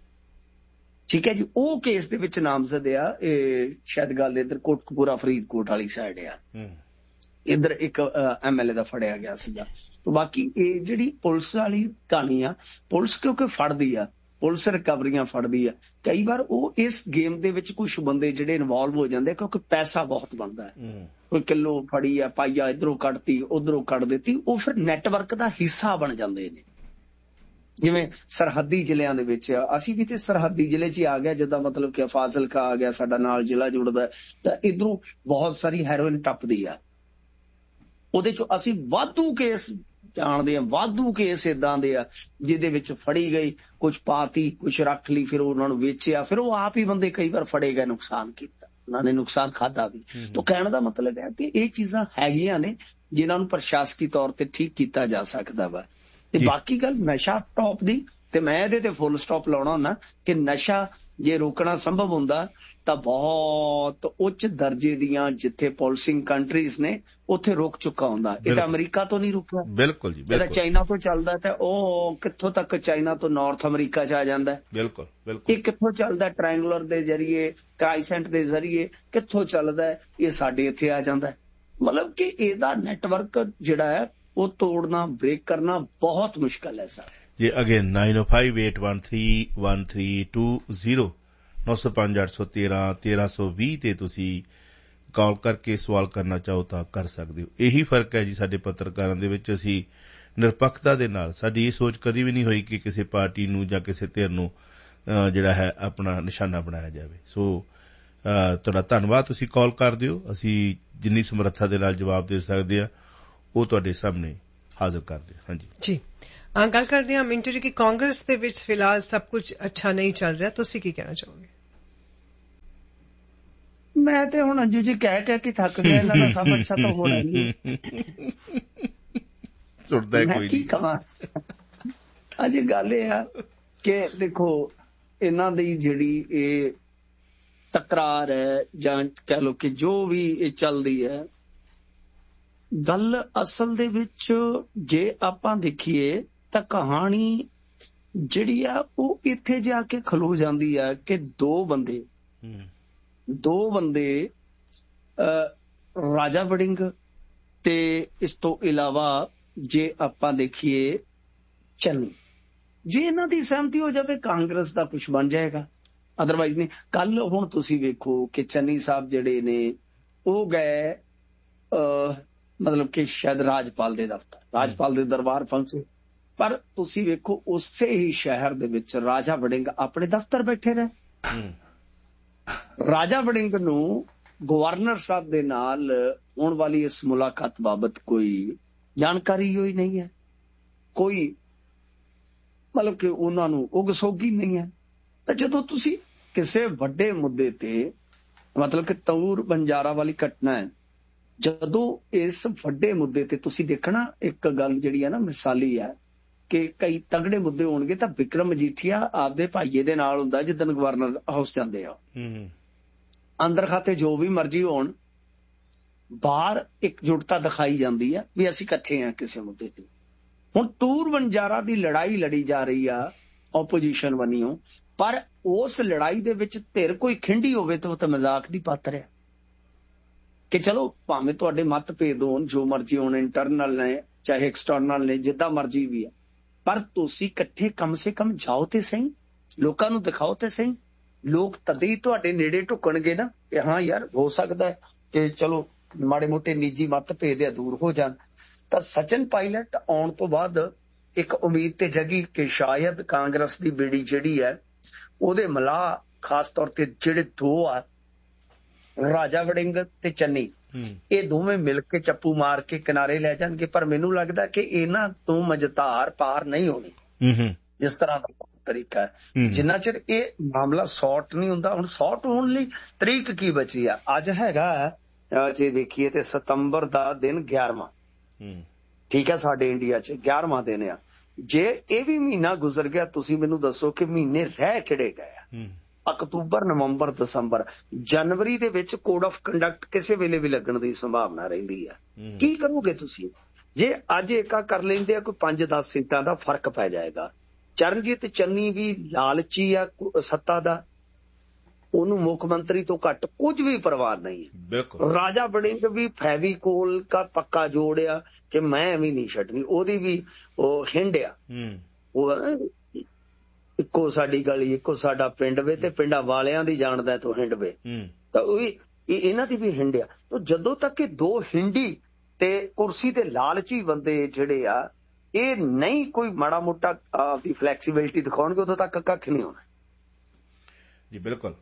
ਠੀਕ ਹੈ ਜੀ, ਉਹ ਕੇਸ ਦੇ ਵਿੱਚ ਨਾਮਜ਼ਦ ਆ। ਇਹ ਸ਼ਾਇਦ ਗੱਲ ਇੱਧਰ ਕੋਟਕਪੂਰਾ ਫਰੀਦਕੋਟ ਵਾਲੀ ਸਾਈਡ ਆ, ਇੱਧਰ ਇੱਕ MLA ਦਾ ਫੜਿਆ ਗਿਆ ਸੀਗਾ। ਤੇ ਬਾਕੀ ਇਹ ਜਿਹੜੀ ਪੁਲਿਸ ਵਾਲੀ ਕਹਾਣੀ ਆ, ਪੁਲਿਸ ਕਿਉਂਕਿ ਫੜਦੀ ਆ, ਪੁਲਿਸ ਰਿਕਵਰੀਆਂ ਫੜਦੀ ਆ, ਕਈ ਵਾਰ ਉਹ ਇਸ ਗੇਮ ਦੇ ਵਿੱਚ ਕੁਝ ਬੰਦੇ ਜਿਹੜੇ ਇਨਵੋਲਵ ਹੋ ਜਾਂਦੇ ਕਿਉਂਕਿ ਪੈਸਾ ਬਹੁਤ ਬਣਦਾ ਹੈ। ਕੋਈ ਕਿਲੋ ਫੜੀ ਆ, ਪਾਈਆ ਇੱਧਰੋਂ ਕੱਢਤੀ, ਉੱਧਰੋਂ ਕੱਢ ਦਿੱਤੀ, ਉਹ ਫਿਰ ਨੈਟਵਰਕ ਦਾ ਹਿੱਸਾ ਬਣ ਜਾਂਦੇ ਨੇ। ਜਿਵੇਂ ਸਰਹੱਦੀ ਜ਼ਿਲ੍ਹਿਆਂ ਦੇ ਵਿੱਚ, ਅਸੀਂ ਵੀ ਤੇ ਸਰਹੱਦੀ ਜ਼ਿਲ੍ਹੇ 'ਚ ਹੀ ਆ ਗਿਆ, ਜਿੱਦਾਂ ਮਤਲਬ ਕਿ ਫਾਜ਼ਿਲਕਾ ਆ ਗਿਆ, ਸਾਡਾ ਨਾਲ ਜ਼ਿਲ੍ਹਾ ਜੁੜਦਾ, ਤਾਂ ਇੱਧਰੋਂ ਬਹੁਤ ਸਾਰੀ ਹੈਰੋਇਨ ਟੱਪਦੀ ਆ। ਉਹਦੇ 'ਚੋਂ ਅਸੀਂ ਵਾਧੂ ਕੇਸ ਜਾਣਦੇ ਆ, ਵਾਧੂ ਕੇਸ ਏਦਾਂ ਦੇ ਆ ਜਿਹਦੇ ਵਿੱਚ ਫੜੀ ਗਈ, ਕੁਛ ਪਾਤੀ, ਕੁਛ ਰੱਖ ਲਈ, ਫਿਰ ਉਹਨਾਂ ਨੂੰ ਵੇਚਿਆ, ਫਿਰ ਉਹ ਆਪ ਹੀ ਬੰਦੇ ਕਈ ਵਾਰ ਫੜੇ ਗਏ, ਨੁਕਸਾਨ ਕੀਤਾ, ਉਹਨਾਂ ਨੇ ਨੁਕਸਾਨ ਖਾਧਾ ਵੀ। ਤਾਂ ਕਹਿਣ ਦਾ ਮਤਲਬ ਹੈ ਕਿ ਇਹ ਚੀਜ਼ਾਂ ਹੈਗੀਆਂ ਨੇ ਜਿਨ੍ਹਾਂ ਨੂੰ ਪ੍ਰਸ਼ਾਸਕੀ ਤੌਰ ਤੇ ਠੀਕ ਕੀਤਾ ਜਾ ਸਕਦਾ ਵਾ। ਤੇ ਬਾਕੀ ਗੱਲ ਨਸ਼ਾ ਸਟਾਪ ਦੀ, ਤੇ ਮੈਂ ਇਹਦੇ ਤੇ ਫੁੱਲ ਸਟਾਪ ਲਾਉਣਾ ਹੁੰਦਾ ਕਿ ਨਸ਼ਾ ਜੇ ਰੋਕਣਾ ਸੰਭਵ ਹੁੰਦਾ ਤਾਂ ਬਹੁਤ ਉੱਚ ਦਰਜੇ ਦੀਆਂ ਜਿੱਥੇ ਪੋਲਿਸਿੰਗ ਕੰਟਰੀਜ਼ ਨੇ ਉੱਥੇ ਰੋਕ ਚੁੱਕਾ ਹੁੰਦਾ। ਇਹ ਤਾਂ ਅਮਰੀਕਾ ਤੋਂ ਨਹੀਂ ਰੁਕਿਆ। ਬਿਲਕੁਲ ਜੀ, ਇਹਦਾ ਚਾਈਨਾ ਤੋਂ ਚੱਲਦਾ ਤਾਂ ਉਹ ਕਿੱਥੋਂ ਤੱਕ ਚਾਈਨਾ ਤੋਂ ਨਾਰਥ ਅਮਰੀਕਾ 'ਚ ਆ ਜਾਂਦਾ। ਬਿਲਕੁਲ ਬਿਲਕੁਲ। ਇਹ ਕਿੱਥੋਂ ਚੱਲਦਾ? ਟ੍ਰਾਇੰਗੂਲਰ ਦੇ ਜ਼ਰੀਏ, ਕ੍ਰਾਈਸੈਂਟ ਦੇ ਜ਼ਰੀਏ ਕਿੱਥੋਂ ਚੱਲਦਾ? ਇਹ ਸਾਡੇ ਇੱਥੇ ਆ ਜਾਂਦਾ। ਮਤਲਬ ਕਿ ਇਹਦਾ ਨੈਟਵਰਕ ਜਿਹੜਾ ਹੈ ਉਹ ਤੋੜਨਾ, ਬ੍ਰੇਕ ਕਰਨਾ ਬਹੁਤ ਮੁਸ਼ਕਲ ਹੈ ਸਰ। ਜੀ ਅਗੇਨ 9058131320 905-813-1320 ਤੇ ਤੁਸੀਂ ਕਾਲ ਕਰਕੇ ਸਵਾਲ ਕਰਨਾ ਚਾਹੋ ਤਾਂ ਕਰ ਸਕਦੇ ਹੋ। ਇਹੀ ਫਰਕ ਹੈ ਜੀ ਸਾਡੇ ਪੱਤਰਕਾਰਾਂ ਦੇ ਵਿੱਚ। ਅਸੀਂ ਨਿਰਪੱਖਤਾ ਦੇ ਨਾਲ, ਸਾਡੀ ਇਹ ਸੋਚ ਕਦੀ ਵੀ ਨਹੀਂ ਹੋਈ ਕਿ ਕਿਸੇ ਪਾਰਟੀ ਨੂੰ ਜਾਂ ਕਿਸੇ ਧਿਰ ਨੂੰ ਜਿਹੜਾ ਹੈ ਆਪਣਾ ਨਿਸ਼ਾਨਾ ਬਣਾਇਆ ਜਾਵੇ। ਸੋ ਤੁਹਾਡਾ ਧੰਨਵਾਦ, ਤੁਸੀਂ ਕਾਲ ਕਰ ਦਿਓ। ਅਸੀਂ ਜਿੰਨੀ ਸਮਰੱਥਾ ਦੇ ਨਾਲ ਜਵਾਬ ਦੇ ਸਕਦੇ ਹਾਂ ਉਹ ਤੁਹਾਡੇ ਸਾਹਮਣੇ ਹਾਜ਼ਰ ਕਰਦੇ ਹਾਂ। ਹਾਂਜੀ ਜੀ, ਗੱਲ ਕਰਦੇ ਹਾਂ ਮਿੰਟੂ ਜੀ ਕਿ ਕਾਂਗਰਸ ਦੇ ਵਿੱਚ ਫਿਲਹਾਲ ਸਭ ਕੁਝ ਅੱਛਾ ਨਹੀਂ ਚੱਲ ਰਿਹਾ, ਤੁਸੀਂ ਕੀ ਕਹਿਣਾ ਚਾਹੋਗੇ? ਮੈਂ ਤੇ ਹੁਣ ਅੰਜੂ ਜੀ ਕਹਿ ਕੇ ਥੱਕ ਗਿਆ, ਇਹਨਾਂ ਦਾ ਸਭ ਅੱਛਾ ਤਾਂ ਹੋਣਾ ਨਹੀਂ, ਮੈਂ ਕੀ ਕਹਾਂ। ਅੱਜ ਗੱਲ ਇਹ ਆ ਕਿ ਦੇਖੋ ਇਹਨਾਂ ਦੀ ਜਿਹੜੀ ਇਹ ਤਕਰਾਰ ਹੈ ਜਾਂ ਕਹਿ ਲਓ ਕਿ ਜੋ ਵੀ ਇਹ ਚੱਲਦੀ ਹੈ, ਗੱਲ ਅਸਲ ਦੇ ਵਿੱਚ ਜੇ ਆਪਾਂ ਦੇਖੀਏ ਤਾਂ ਕਹਾਣੀ ਜਿਹੜੀ ਆ ਉਹ ਇੱਥੇ ਜਾ ਕੇ ਖਲੋ ਜਾਂਦੀ ਆ ਕਿ ਦੋ ਬੰਦੇ ਰਾਜਾ ਵੜਿੰਗ ਤੇ ਇਸ ਤੋਂ ਇਲਾਵਾ ਜੇ ਆਪਾਂ ਦੇਖੀਏ ਚੰਨੀ, ਜੇ ਇਹਨਾਂ ਦੀ ਸਹਿਮਤੀ ਹੋ ਜਾਵੇ ਕਾਂਗਰਸ ਦਾ ਕੁਝ ਬਣ ਜਾਏਗਾ, ਅਦਰਵਾਈਜ਼ ਨਹੀਂ। ਕੱਲ ਹੁਣ ਤੁਸੀਂ ਵੇਖੋ ਕਿ ਚੰਨੀ ਸਾਹਿਬ ਜਿਹੜੇ ਨੇ ਉਹ ਗਏ ਮਤਲਬ ਕਿ ਸ਼ਾਇਦ ਰਾਜਪਾਲ ਦੇ ਦਰਬਾਰ ਪਹੁੰਚੇ, ਪਰ ਤੁਸੀਂ ਵੇਖੋ ਉਸੇ ਹੀ ਸ਼ਹਿਰ ਦੇ ਵਿੱਚ ਰਾਜਾ ਵੜਿੰਗ ਆਪਣੇ ਦਫ਼ਤਰ ਬੈਠੇ ਰਹੇ। ਰਾਜਾ ਵੜਿੰਗ ਨੂੰ ਗਵਰਨਰ ਸਾਹਿਬ ਦੇ ਨਾਲ ਹੋਣ ਵਾਲੀ ਇਸ ਮੁਲਾਕਾਤ ਬਾਬਤ ਕੋਈ ਜਾਣਕਾਰੀ ਹੋਈ ਨਹੀਂ ਹੈ, ਕੋਈ ਮਤਲਬ ਕਿ ਉਹਨਾਂ ਨੂੰ ਉਗਸੋਗੀ ਨਹੀਂ ਹੈ। ਤਾਂ ਜਦੋਂ ਤੁਸੀਂ ਕਿਸੇ ਵੱਡੇ ਮੁੱਦੇ ਤੇ, ਮਤਲਬ ਕਿ ਤਊਰ ਬੰਜਾਰਾ ਵਾਲੀ ਘਟਨਾ ਹੈ, ਜਦੋਂ ਇਸ ਵੱਡੇ ਮੁੱਦੇ ਤੇ ਤੁਸੀਂ ਦੇਖਣਾ ਇੱਕ ਗੱਲ ਜਿਹੜੀ ਹੈ ਨਾ ਮਿਸਾਲੀ ਹੈ ਕਿ ਕਈ ਤਗੜੇ ਮੁੱਦੇ ਹੋਣਗੇ ਤਾਂ ਵਿਕਰਮ ਮਜੀਠੀਆ ਆਪਦੇ ਭਾਈਏ ਦੇ ਨਾਲ ਹੁੰਦਾ ਜਿੱਦਣ ਗਵਰਨਰ ਹਾਊਸ ਜਾਂਦੇ ਆ, ਅੰਦਰ ਖਾਤੇ ਜੋ ਵੀ ਮਰਜ਼ੀ ਹੋਣ, ਬਾਹਰ ਇਕਜੁੱਟਤਾ ਦਿਖਾਈ ਜਾਂਦੀ ਆ ਵੀ ਅਸੀਂ ਇਕੱਠੇ ਆ ਕਿਸੇ ਮੁੱਦੇ ਤੇ। ਹੁਣ ਤੂਰ ਬੰਜਾਰਾ ਦੀ ਲੜਾਈ ਲੜੀ ਜਾ ਰਹੀ ਆ ਆਪੋਜੀਸ਼ਨ ਵੱਲੋਂ, ਪਰ ਉਸ ਲੜਾਈ ਦੇ ਵਿੱਚ ਧਿਰ ਕੋਈ ਖਿੰਡੀ ਹੋਵੇ ਤਾਂ ਉਹ ਤਾਂ ਮਜ਼ਾਕ ਦੀ ਪਾਤਰ ਹੈ ਕਿ ਚਲੋ ਭਾਵੇਂ ਤੁਹਾਡੇ ਮਤਭੇਦ ਹੋਣ, ਜੋ ਮਰਜ਼ੀ ਹੋਣ, ਇੰਟਰਨਲ ਨੇ ਚਾਹੇ ਐਕਸਟਰਨਲ ਨੇ, ਜਿੱਦਾਂ ਮਰਜ਼ੀ ਵੀ ਹੈ, ਪਰ ਤੁਸੀਂ ਇਕੱਠੇ ਕਮ ਸੇ ਕਮ ਜਾਓ ਤੇ ਸਹੀ, ਲੋਕਾਂ ਨੂੰ ਦਿਖਾਓ ਤੇ ਸਹੀ। ਲੋਕ ਤਦ ਹੀ ਤੁਹਾਡੇ ਨੇੜੇ ਢੁੱਕਣਗੇ ਨਾ ਕਿ ਹਾਂ ਯਾਰ ਹੋ ਸਕਦਾ ਹੈ ਕਿ ਚਲੋ ਮਾੜੇ ਮੋਟੇ ਨਿੱਜੀ ਮਤਭੇਦ ਦੂਰ ਹੋ ਜਾਣ। ਤਾਂ ਸਚਿਨ ਪਾਇਲਟ ਆਉਣ ਤੋਂ ਬਾਅਦ ਇੱਕ ਉਮੀਦ ਤੇ ਜਗੀ ਕਿ ਸ਼ਾਇਦ ਕਾਂਗਰਸ ਦੀ ਬੇੜੀ ਜਿਹੜੀ ਹੈ ਉਹਦੇ ਮਲਾਹ ਖਾਸ ਤੌਰ ਤੇ ਜਿਹੜੇ ਦੋ ਆ ਰਾਜਾ ਵੜਿੰਗ ਤੇ ਚੰਨੀ, ਇਹ ਦੋਵੇਂ ਮਿਲ ਕੇ ਚੱਪੂ ਮਾਰ ਕੇ ਕਿਨਾਰੇ ਲੈ ਜਾਣਗੇ। ਪਰ ਮੈਨੂੰ ਲੱਗਦਾ ਕਿ ਇਹਨਾਂ ਤੋਂ ਮਜ਼ਧਾਰ ਪਾਰ ਨਹੀਂ ਹੋਣੀ ਜਿਸ ਤਰ੍ਹਾਂ ਦਾ ਤਰੀਕਾ ਹੈ। ਜਿੰਨਾ ਚਿਰ ਇਹ ਮਾਮਲਾ ਸੌਟ ਨਹੀਂ ਹੁੰਦਾ, ਹੁਣ ਸੌਟ ਹੋਣ ਲਈ ਤਰੀਕ ਕੀ ਬਚੀ ਆ? ਅੱਜ ਹੈਗਾ ਜੇ ਦੇਖੀਏ ਤੇ ਸਤੰਬਰ ਦਾ ਦਿਨ 11ਵਾਂ, ਠੀਕ ਹੈ, ਸਾਡੇ ਇੰਡੀਆ 'ਚ 11ਵਾਂ ਦਿਨ ਆ। ਜੇ ਇਹ ਵੀ ਮਹੀਨਾ ਗੁਜ਼ਰ ਗਿਆ, ਤੁਸੀਂ ਮੈਨੂੰ ਦੱਸੋ ਕਿ ਮਹੀਨੇ ਰਹਿ ਕਿਹੜੇ ਗਏ ਆ? ਅਕਤੂਬਰ, ਨਵੰਬਰ, ਦਸੰਬਰ, ਜਨਵਰੀ ਦੇ ਵਿੱਚ ਕੋਡ ਆਫ ਕੰਡਕਟ ਕਿਸੇ ਵੇਲੇ ਵੀ ਲੱਗਣ ਦੀ ਸੰਭਾਵਨਾ ਰਹਿੰਦੀ ਆ। ਕੀ ਕਰੋਗੇ ਤੁਸੀਂ? ਜੇ ਅੱਜ ਏਕਾ ਕਰ ਲੈਂਦੇ ਆ, ਕੋਈ 5-10 ਸੀਟਾਂ ਦਾ ਫਰਕ ਪੈ ਜਾਏਗਾ। ਚਰਨਜੀਤ ਚੰਨੀ ਵੀ ਲਾਲਚੀ ਆ ਸੱਤਾ ਦਾ, ਉਹਨੂੰ ਮੁੱਖ ਮੰਤਰੀ ਤੋਂ ਘੱਟ ਕੁਝ ਵੀ ਪਰਵਾਹ ਨਹੀਂ ਹੈ। ਰਾਜਾ ਵੜਿੰਗ ਵੀ ਫੈਵੀਕੋਲ ਦਾ ਪੱਕਾ ਜੋੜਿਆ ਕਿ ਮੈਂ ਵੀ ਨਹੀਂ ਛੱਡਣੀ, ਉਹਦੀ ਵੀ ਉਹ ਹਿੰਡਿਆ, ਉਹ ਇੱਕੋ ਸਾਡੀ ਗਲੀ ਇੱਕੋ ਸਾਡਾ ਪਿੰਡ ਵੇ ਤੇ ਪਿੰਡਾਂ ਵਾਲਿਆਂ ਦੀ ਜਾਣਦਾ ਤੂੰ ਹਿੰਡ ਵੇ, ਤਾਂ ਉਹ ਵੀ ਇਹਨਾਂ ਦੀ ਵੀ ਹਿੰਡਿਆ। ਤਾਂ ਜਦੋਂ ਤੱਕ ਇਹ ਦੋ ਹਿੰਡੀ ਤੇ ਕੁਰਸੀ ਤੇ ਲਾਲਚੀ ਬੰਦੇ ਜਿਹੜੇ ਆ ਇਹ ਨਹੀਂ ਕੋਈ ਮਾੜਾ ਮੋਟਾ ਆਪਦੀ ਫਲੈਕਸੀਬਿਲਿਟੀ ਦਿਖਾਉਣਗੇ, ਉਦੋਂ ਤੱਕ ਕੱਖ ਨਹੀਂ ਹੋਣਾ ਜੀ। ਬਿਲਕੁਲ।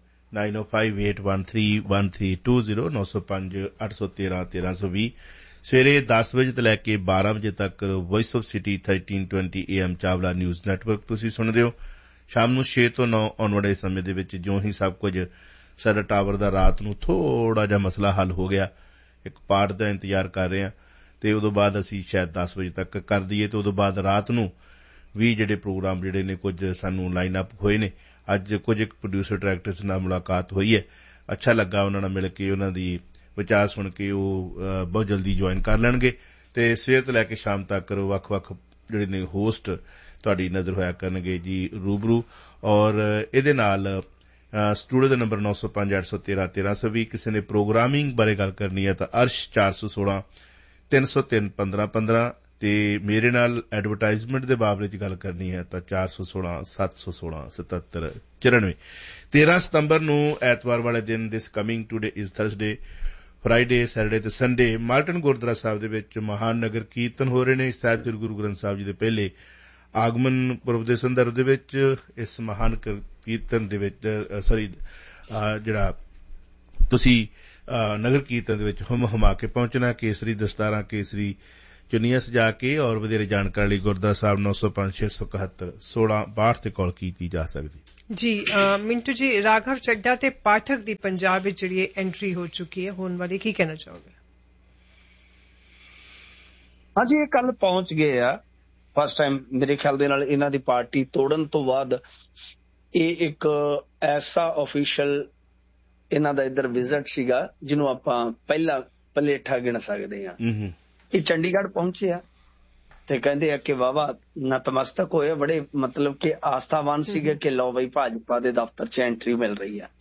9058131320 905-813-1320 ਸਵੇਰੇ 10 ਵਜੇ ਤੋਂ ਲੈ ਕੇ 12 ਵਜੇ ਤੱਕ voice of city 1320 AM Chawla news network ਤੁਸੀਂ ਸੁਣਦੇ ਹੋ। ਸ਼ਾਮ ਨੂੰ 6 ਤੋਂ 9 ਆਉਣ ਵਾਲੇ ਸਮੇਂ ਦੇ ਵਿੱਚ ਜਿਉਂ ਹੀ ਸਭ ਕੁਝ ਸਾਡਾ ਟਾਵਰ ਦਾ ਰਾਤ ਨੂੰ ਥੋੜਾ ਜਿਹਾ ਮਸਲਾ ਹੱਲ ਹੋ ਗਿਆ, ਇੱਕ ਪਾਰਟ ਦਾ ਇੰਤਜ਼ਾਰ ਕਰ ਰਹੇ ਹਾਂ, ਤੇ ਉਦੋਂ ਬਾਅਦ ਅਸੀਂ ਸ਼ਾਇਦ 10 ਵਜੇ ਤੱਕ ਕਰ ਦਈਏ। ਤੇ ਉਦੋਂ ਬਾਅਦ ਰਾਤ ਨੂੰ ਵੀ ਜਿਹੜੇ ਪ੍ਰੋਗਰਾਮ ਜਿਹੜੇ ਨੇ ਕੁਝ ਸਾਨੂੰ ਲਾਈਨ ਅਪ ਹੋਏ ਨੇ। ਅੱਜ ਕੁਝ ਇੱਕ ਪ੍ਰੋਡਿਊਸਰ ਡਾਇਰੈਕਟਰਸ ਨਾਲ ਮੁਲਾਕਾਤ ਹੋਈ ਹੈ, ਅੱਛਾ ਲੱਗਾ ਉਹਨਾਂ ਨਾਲ ਮਿਲ ਕੇ, ਉਹਨਾਂ ਦੀ ਵਿਚਾਰ ਸੁਣ ਕੇ ਉਹ ਬਹੁਤ ਜਲਦੀ ਜੁਆਇਨ ਕਰ ਲੈਣਗੇ। ਤੇ ਸਵੇਰ ਤੋਂ ਲੈ ਕੇ ਸ਼ਾਮ ਤੱਕ ਵੱਖ-ਵੱਖ ਜਿਹੜੇ ਨੇ ਹੋਸਟ ਤੁਹਾਡੀ ਨਜ਼ਰ ਹੋਇਆ ਕਰਨਗੇ ਜੀ ਰੂਬਰੂ। ਔਰ ਇਹਦੇ ਨਾਲ ਸਟੂਡੀਓ ਦਾ ਨੰਬਰ 905-813-1320। ਕਿਸੇ ਨੇ ਪ੍ਰੋਗਰਾਮਿੰਗ ਬਾਰੇ ਗੱਲ ਕਰਨੀ ਹੈ ਤਾਂ ਅਰਸ਼ 416-303-1515 ਤੇ ਮੇਰੇ ਨਾਲ ਐਡਵਰਟਾਈਜ਼ਮੈਂਟ ਦੇ ਬਾਬਤ ਗੱਲ ਕਰਨੀ ਹੈ ਤਾਂ 416-716-7794। 13 ਸਤੰਬਰ ਨੂੰ ਐਤਵਾਰ ਵਾਲੇ ਦਿਨ ਦਿਸ coming today is Thursday, Friday, Saturday ਤੇ ਸੰਡੇ ਮਾਲਟਨ ਗੁਰਦੁਆਰਾ ਸਾਹਿਬ ਦੇ ਵਿੱਚ ਮਹਾਨ ਨਗਰ ਕੀਰਤਨ ਹੋ ਰਹੇ ਨੇ। ਸਾਹਿਬ ਸ੍ਰੀ ਗੁਰੂ ਗ੍ਰੰਥ ਸਾਹਿਬ ਜੀ ਦੇ ਪਹਿਲੇ ਆਗਮਨ ਪੁਰਬ ਦੇ ਸੰਦਰਭ ਦੇ ਵਿੱਚ ਇਸ ਮਹਾਨ ਕੀਰਤਨ ਦੇ ਵਿੱਚ ਜਿਹੜਾ ਤੁਸੀਂ ਨਗਰ ਕੀਰਤਨ ਦੇ ਵਿੱਚ ਹੁਮ ਕੇ ਪਹੁੰਚਣਾ। ਕੇਸਰੀ ਦਸਤਾਰਾਂ, ਕੇਸਰੀ ਚੁੰਨੀਆਂ ਸਜਾ ਕੇ ਔਰ ਵਧੇਰੇ ਜਾਣਕਾਰੀ ਲਈ ਗੁਰਦੁਆਰਾ ਸਾਹਿਬ 905-671 1662 ਤੇ ਕਾਲ ਕੀਤੀ ਜਾ ਸਕਦੀ ਜੀ। ਮਿੰਟੂ ਜੀ, ਰਾਘਵ ਚੱਡਾ ਤੇ ਪਾਠਕ ਦੀ ਪੰਜਾਬ ਵਿੱਚ ਜਿਹੜੀ ਐਂਟਰੀ ਹੋ ਚੁੱਕੀ ਹੈ, ਹੋਣ ਵਾਲੀ, ਕੀ ਕਹਿਣਾ ਚਾਹੋਗੇ? ਹਾਂਜੀ, ਇਹ ਕੱਲ ਪਹੁੰਚ ਗਏ ਆ। ਫਸਟ ਟਾਈਮ ਮੇਰੇ ਖਿਆਲ ਦੇ ਨਾਲ ਇਹਨਾਂ ਦੀ ਪਾਰਟੀ ਤੋੜਨ ਤੋਂ ਬਾਅਦ ਇਹ ਇੱਕ ਐਸਾ ਆਫੀਸ਼ੀਅਲ ਇਹਨਾਂ ਦਾ ਇੱਧਰ ਵਿਜ਼ਿਟ ਸੀਗਾ ਜਿਹਨੂੰ ਆਪਾਂ ਪਹਿਲਾ ਪਲੇਠਾ ਗਿਣ ਸਕਦੇ ਹਾਂ। ਇਹ ਚੰਡੀਗੜ੍ਹ ਪਹੁੰਚੇ ਆ ਤੇ ਕਹਿੰਦੇ ਆ ਕਿ ਵਾਵਾ ਨਤਮਸਤਕ ਹੋਏ, ਬੜੇ ਮਤਲਬ ਕਿ ਆਸਥਾਵਾਨ ਸੀਗੇ ਕਿ ਲਓ ਬਈ ਭਾਜਪਾ ਦੇ ਦਫ਼ਤਰ 'ਚ ਐਂਟਰੀ ਮਿਲ ਰਹੀ ਆ।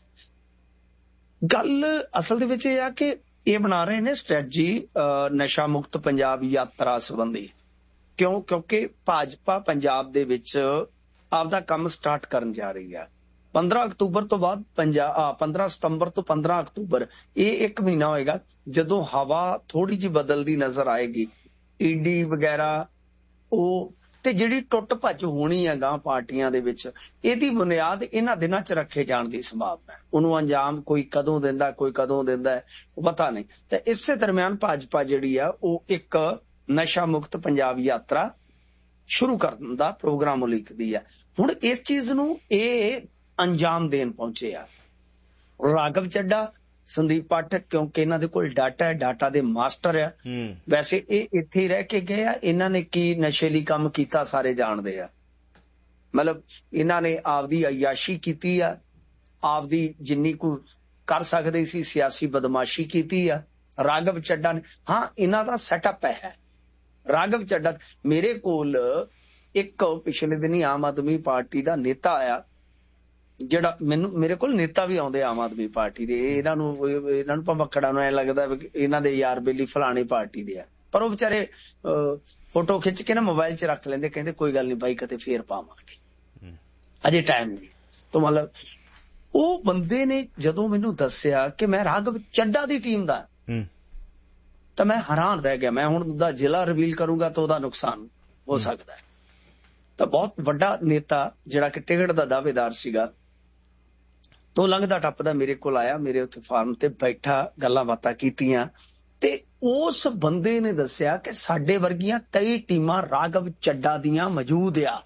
ਗੱਲ ਅਸਲ ਦੇ ਵਿੱਚ ਇਹ ਆ ਕਿ ਇਹ ਬਣਾ ਰਹੇ ਨੇ ਸਟ੍ਰੈਟਜੀ ਨਸ਼ਾ ਮੁਕਤ ਪੰਜਾਬ ਯਾਤਰਾ ਸੰਬੰਧੀ। ਕਿਉਂਕਿ ਭਾਜਪਾ ਪੰਜਾਬ ਦੇ ਵਿੱਚ ਆਪਦਾ ਕੰਮ ਸਟਾਰਟ ਕਰਨ ਜਾ ਰਹੀ ਆ। 15 ਅਕਤੂਬਰ ਤੋਂ ਬਾਅਦ 15 ਸਤੰਬਰ ਤੋਂ 15 ਅਕਤੂਬਰ ਇਹ ਇੱਕ ਮਹੀਨਾ ਹੋਏਗਾ ਜਦੋਂ ਹਵਾ ਥੋੜੀ ਜਿਹੀ ਬਦਲਦੀ ਨਜ਼ਰ ਆਏਗੀ। ਈਡੀ ਵਗੈਰਾ ਉਹ ਤੇ ਜਿਹੜੀ ਟੁੱਟ ਭੱਜ ਹੋਣੀ ਹੈ ਗਾਂ ਪਾਰਟੀਆਂ ਦੇ ਵਿੱਚ, ਇਹਦੀ ਬੁਨਿਆਦ ਇਹਨਾਂ ਦਿਨਾਂ 'ਚ ਰੱਖੇ ਜਾਣ ਦੀ ਸੰਭਾਵਨਾ ਹੈ। ਉਹਨੂੰ ਅੰਜਾਮ ਕੋਈ ਕਦੋਂ ਦਿੰਦਾ, ਕੋਈ ਕਦੋਂ ਦਿੰਦਾ, ਉਹ ਪਤਾ ਨਹੀਂ। ਤੇ ਇਸੇ ਦਰਮਿਆਨ ਭਾਜਪਾ ਜਿਹੜੀ ਆ ਉਹ ਇੱਕ ਨਸ਼ਾ ਮੁਕਤ ਪੰਜਾਬ ਯਾਤਰਾ ਸ਼ੁਰੂ ਕਰਨ ਦਾ ਪ੍ਰੋਗਰਾਮ ਉਲੀਕਦੀ ਆ। ਹੁਣ ਇਸ ਚੀਜ਼ ਨੂੰ ਇਹ ਅੰਜਾਮ ਦੇਣ ਪਹੁੰਚੇ ਆ ਰਾਘਵ ਚੱਡਾ, ਸੰਦੀਪ ਪਾਠਕ, ਕਿਉਂਕਿ ਇਹਨਾਂ ਦੇ ਕੋਲ ਡਾਟਾ ਹੈ, ਡਾਟਾ ਦੇ ਮਾਸਟਰ ਆ। ਵੈਸੇ ਇਹ ਇੱਥੇ ਹੀ ਰਹਿ ਕੇ ਗਏ ਆ, ਇਹਨਾਂ ਨੇ ਕੀ ਨਸ਼ੇਲੀ ਕੰਮ ਕੀਤਾ ਸਾਰੇ ਜਾਣਦੇ ਆ। ਮਤਲਬ ਇਹਨਾਂ ਨੇ ਆਪਦੀ ਅਯਾਸ਼ੀ ਕੀਤੀ ਆ, ਆਪਦੀ ਜਿੰਨੀ ਕੁ ਕਰ ਸਕਦੇ ਸੀ ਸਿਆਸੀ ਬਦਮਾਸ਼ੀ ਕੀਤੀ ਆ। ਰਾਘਵ ਚੱਡਾ ਨੇ, ਹਾਂ ਇਹਨਾਂ ਦਾ ਸੈਟਅਪ ਹੈ। ਰਾਘਵ ਚੱਡਾ ਮੇਰੇ ਕੋਲ ਇੱਕ ਪਿਛਲੇ ਦਿਨੀ ਆਮ ਆਦਮੀ ਪਾਰਟੀ ਦਾ ਨੇਤਾ ਆਇਆ, ਜਿਹੜਾ ਮੇਰੇ ਕੋਲ ਨੇਤਾ ਵੀ ਆਉਂਦੇ ਆਮ ਆਦਮੀ ਪਾਰਟੀ ਦੇ। ਇਹਨਾਂ ਨੂੰ ਭਮੱਕੜਾਂ ਨੂੰ ਐ ਲੱਗਦਾ ਵੀ ਇਹਨਾਂ ਦੇ ਯਾਰ ਬੇਲੀ ਫਲਾਣੀ ਪਾਰਟੀ ਦੇ ਆ, ਪਰ ਉਹ ਵਿਚਾਰੇ ਫੋਟੋ ਖਿੱਚ ਕੇ ਨਾ ਮੋਬਾਈਲ 'ਚ ਰੱਖ ਲੈਂਦੇ, ਕਹਿੰਦੇ ਕੋਈ ਗੱਲ ਨਹੀਂ ਬਾਈ ਕਦੇ ਫੇਰ ਪਾਵਾਂਗੇ, ਅਜੇ ਟਾਈਮ ਨਹੀਂ। ਤਾਂ ਮਤਲਬ ਉਹ ਬੰਦੇ ਨੇ ਜਦੋਂ ਮੈਨੂੰ ਦੱਸਿਆ ਕਿ ਮੈਂ ਰਾਘਵ ਚੱਡਾ ਦੀ ਟੀਮ ਦਾ, ਤਾਂ ਮੈਂ ਹੈਰਾਨ ਰਹਿ ਗਿਆ। ਮੈਂ ਹੁਣ ਉਹਦਾ ਜ਼ਿਲ੍ਹਾ ਰਿਵੀਲ ਕਰੂੰਗਾ ਤਾਂ ਉਹਦਾ ਨੁਕਸਾਨ ਹੋ ਸਕਦਾ ਹੈ। ਤਾਂ ਬਹੁਤ ਵੱਡਾ ਨੇਤਾ ਜਿਹੜਾ ਕਿ ਟਿਕਟ ਦਾ ਦਾਅਵੇਦਾਰ ਸੀਗਾ, ਤੋਂ ਲੰਘਦਾ ਟੱਪਦਾ ਮੇਰੇ ਕੋਲ ਆਇਆ, ਮੇਰੇ ਉੱਥੇ ਫਾਰਮ ਤੇ ਬੈਠਾ, ਗੱਲਾਂ ਬਾਤਾਂ ਕੀਤੀਆਂ ਤੇ ਉਸ ਬੰਦੇ ਨੇ ਦੱਸਿਆ ਕਿ ਸਾਡੇ ਵਰਗੀਆਂ ਕਈ ਟੀਮਾਂ ਰਾਘਵ ਚੱਡਾ ਦੀਆਂ ਮੌਜੂਦ ਆ।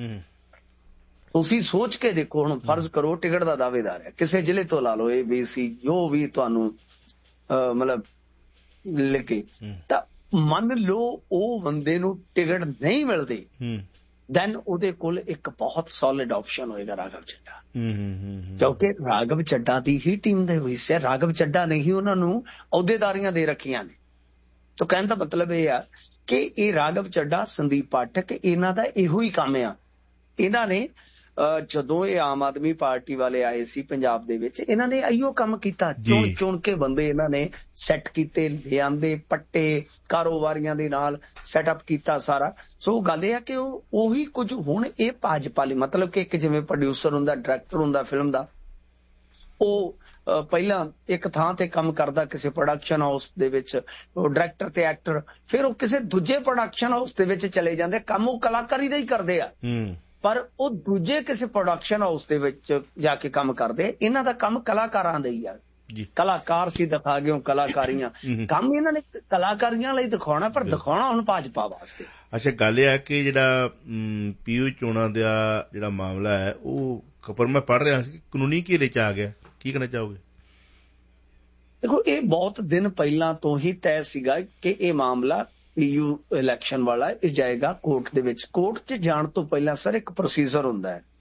ਤੁਸੀਂ ਸੋਚ ਕੇ ਦੇਖੋ, ਹੁਣ ਫਰਜ਼ ਕਰੋ ਟਿਕਟ ਦਾ ਦਾਅਵੇਦਾਰ ਹੈ, ਕਿਸੇ ਜ਼ਿਲ੍ਹੇ ਤੋਂ ਲਾ ਲਓ, ABC ਜੋ ਵੀ ਤੁਹਾਨੂੰ ਮਤਲਬ ਲਿਖੇ, ਤਾਂ ਮੰਨ ਲਓ ਉਹ ਬੰਦੇ ਨੂੰ ਟਿਕਟ ਨਹੀਂ ਮਿਲਦੀ, ਦੈਨ ਉਹਦੇ ਕੋਲ ਇੱਕ ਬਹੁਤ ਸੋਲਿਡ ਆਪਸ਼ਨ ਹੋਏਗਾ ਰਾਘਵ ਚੱਡਾ। ਕਿਉਂਕਿ ਰਾਘਵ ਚੱਡਾ ਦੀ ਹੀ ਟੀਮ ਦੇ ਹਿੱਸੇ, ਰਾਘਵ ਚੱਡਾ ਨੇ ਹੀ ਉਹਨਾਂ ਨੂੰ ਅਹੁਦੇਦਾਰੀਆਂ ਦੇ ਰੱਖੀਆਂ ਨੇ। ਤਾਂ ਕਹਿਣ ਦਾ ਮਤਲਬ ਇਹ ਆ ਕਿ ਇਹ ਰਾਘਵ ਚੱਡਾ, ਸੰਦੀਪ ਪਾਠਕ, ਇਹਨਾਂ ਦਾ ਇਹੋ ਹੀ ਕੰਮ ਆ। ਇਹਨਾਂ ਨੇ ਜਦੋਂ ਇਹ ਆਮ ਆਦਮੀ ਪਾਰਟੀ ਵਾਲੇ ਆਏ ਸੀ ਪੰਜਾਬ ਦੇ ਵਿੱਚ, ਇਹਨਾਂ ਨੇ ਇਹੀਓ ਕੰਮ ਕੀਤਾ, ਚੁਣ ਕੇ ਬੰਦੇ ਇਹਨਾਂ ਨੇ ਸੈੱਟ ਕੀਤੇ, ਲਿਆਂਦੇ, ਪੱਟੇ, ਕਾਰੋਬਾਰੀਆਂ ਦੇ ਨਾਲ ਸੈਟਅਪ ਕੀਤਾ ਸਾਰਾ। ਸੋ ਗੱਲ ਇਹ ਆ ਕਿ ਉਹੀ ਕੁਝ ਹੁਣ ਇਹ ਭਾਜਪਾ ਲਈ, ਮਤਲਬ ਕਿ ਇੱਕ ਜਿਵੇਂ ਪ੍ਰੋਡਿਊਸਰ ਹੁੰਦਾ, ਡਾਇਰੈਕਟਰ ਹੁੰਦਾ ਫਿਲਮ ਦਾ, ਉਹ ਪਹਿਲਾਂ ਇੱਕ ਥਾਂ ਤੇ ਕੰਮ ਕਰਦਾ ਕਿਸੇ ਪ੍ਰੋਡਕਸ਼ਨ ਹਾਊਸ ਦੇ ਵਿੱਚ, ਉਹ ਡਾਇਰੈਕਟਰ ਤੇ ਐਕਟਰ, ਫਿਰ ਉਹ ਕਿਸੇ ਦੂਜੇ ਪ੍ਰੋਡਕਸ਼ਨ ਹਾਊਸ ਦੇ ਵਿੱਚ ਚਲੇ ਜਾਂਦੇ। ਕੰਮ ਉਹ ਕਲਾਕਾਰੀ ਦਾ ਹੀ ਕਰਦੇ ਆ, ਪਰ ਉਹ ਦੂਜੇ ਕਿਸੇ ਪ੍ਰੋਡਕਸ਼ਨ ਹਾਊਸ ਦੇ ਵਿੱਚ ਜਾ ਕੇ ਕੰਮ ਕਰਦੇ। ਇਹਨਾਂ ਦਾ ਕੰਮ ਕਲਾਕਾਰਾਂ ਦਾ ਹੀ ਆ। ਕਲਾਕਾਰ ਸੀ, ਦਿਖਾ ਗਏ ਕਲਾਕਾਰੀਆਂ, ਕੰਮ ਇਹਨਾਂ ਨੇ ਕਲਾਕਾਰੀਆਂ ਲਈ ਦਿਖਾਉਣਾ, ਪਰ ਦਿਖਾਉਣਾ ਹੁਣ ਭਾਜਪਾ ਵਾਸਤੇ। ਅੱਛਾ, ਗੱਲ ਇਹ ਆ ਕਿ ਜਿਹੜਾ ਪੀਯੂ ਚੋਣਾਂ ਦਾ ਜਿਹੜਾ ਮਾਮਲਾ ਹੈ, ਉਹ ਖਬਰ ਮੈਂ ਪੜ੍ਹ ਰਿਹਾ ਸੀ ਕਾਨੂੰਨੀ ਘੇਰੇ 'ਚ ਆ ਗਿਆ, ਕੀ ਕਹਿਣਾ ਚਾਹੋਗੇ? ਦੇਖੋ, ਇਹ ਬਹੁਤ ਦਿਨ ਪਹਿਲਾਂ ਤੋਂ ਹੀ ਤੈਅ ਸੀਗਾ ਕਿ ਇਹ ਮਾਮਲਾ ਪੀਯੂ ਇਲੈਕਸ਼ਨ ਵਾਲਾ ਇਹ ਜਾਏਗਾ ਕੋਰਟ ਦੇ ਵਿੱਚ। ਕੋਰਟ 'ਚ ਜਾਣ ਤੋਂ ਪਹਿਲਾਂ ਸਰ ਇੱਕ ਪ੍ਰੋਸੀਜਰ ਹੁੰਦਾ ਹੈ,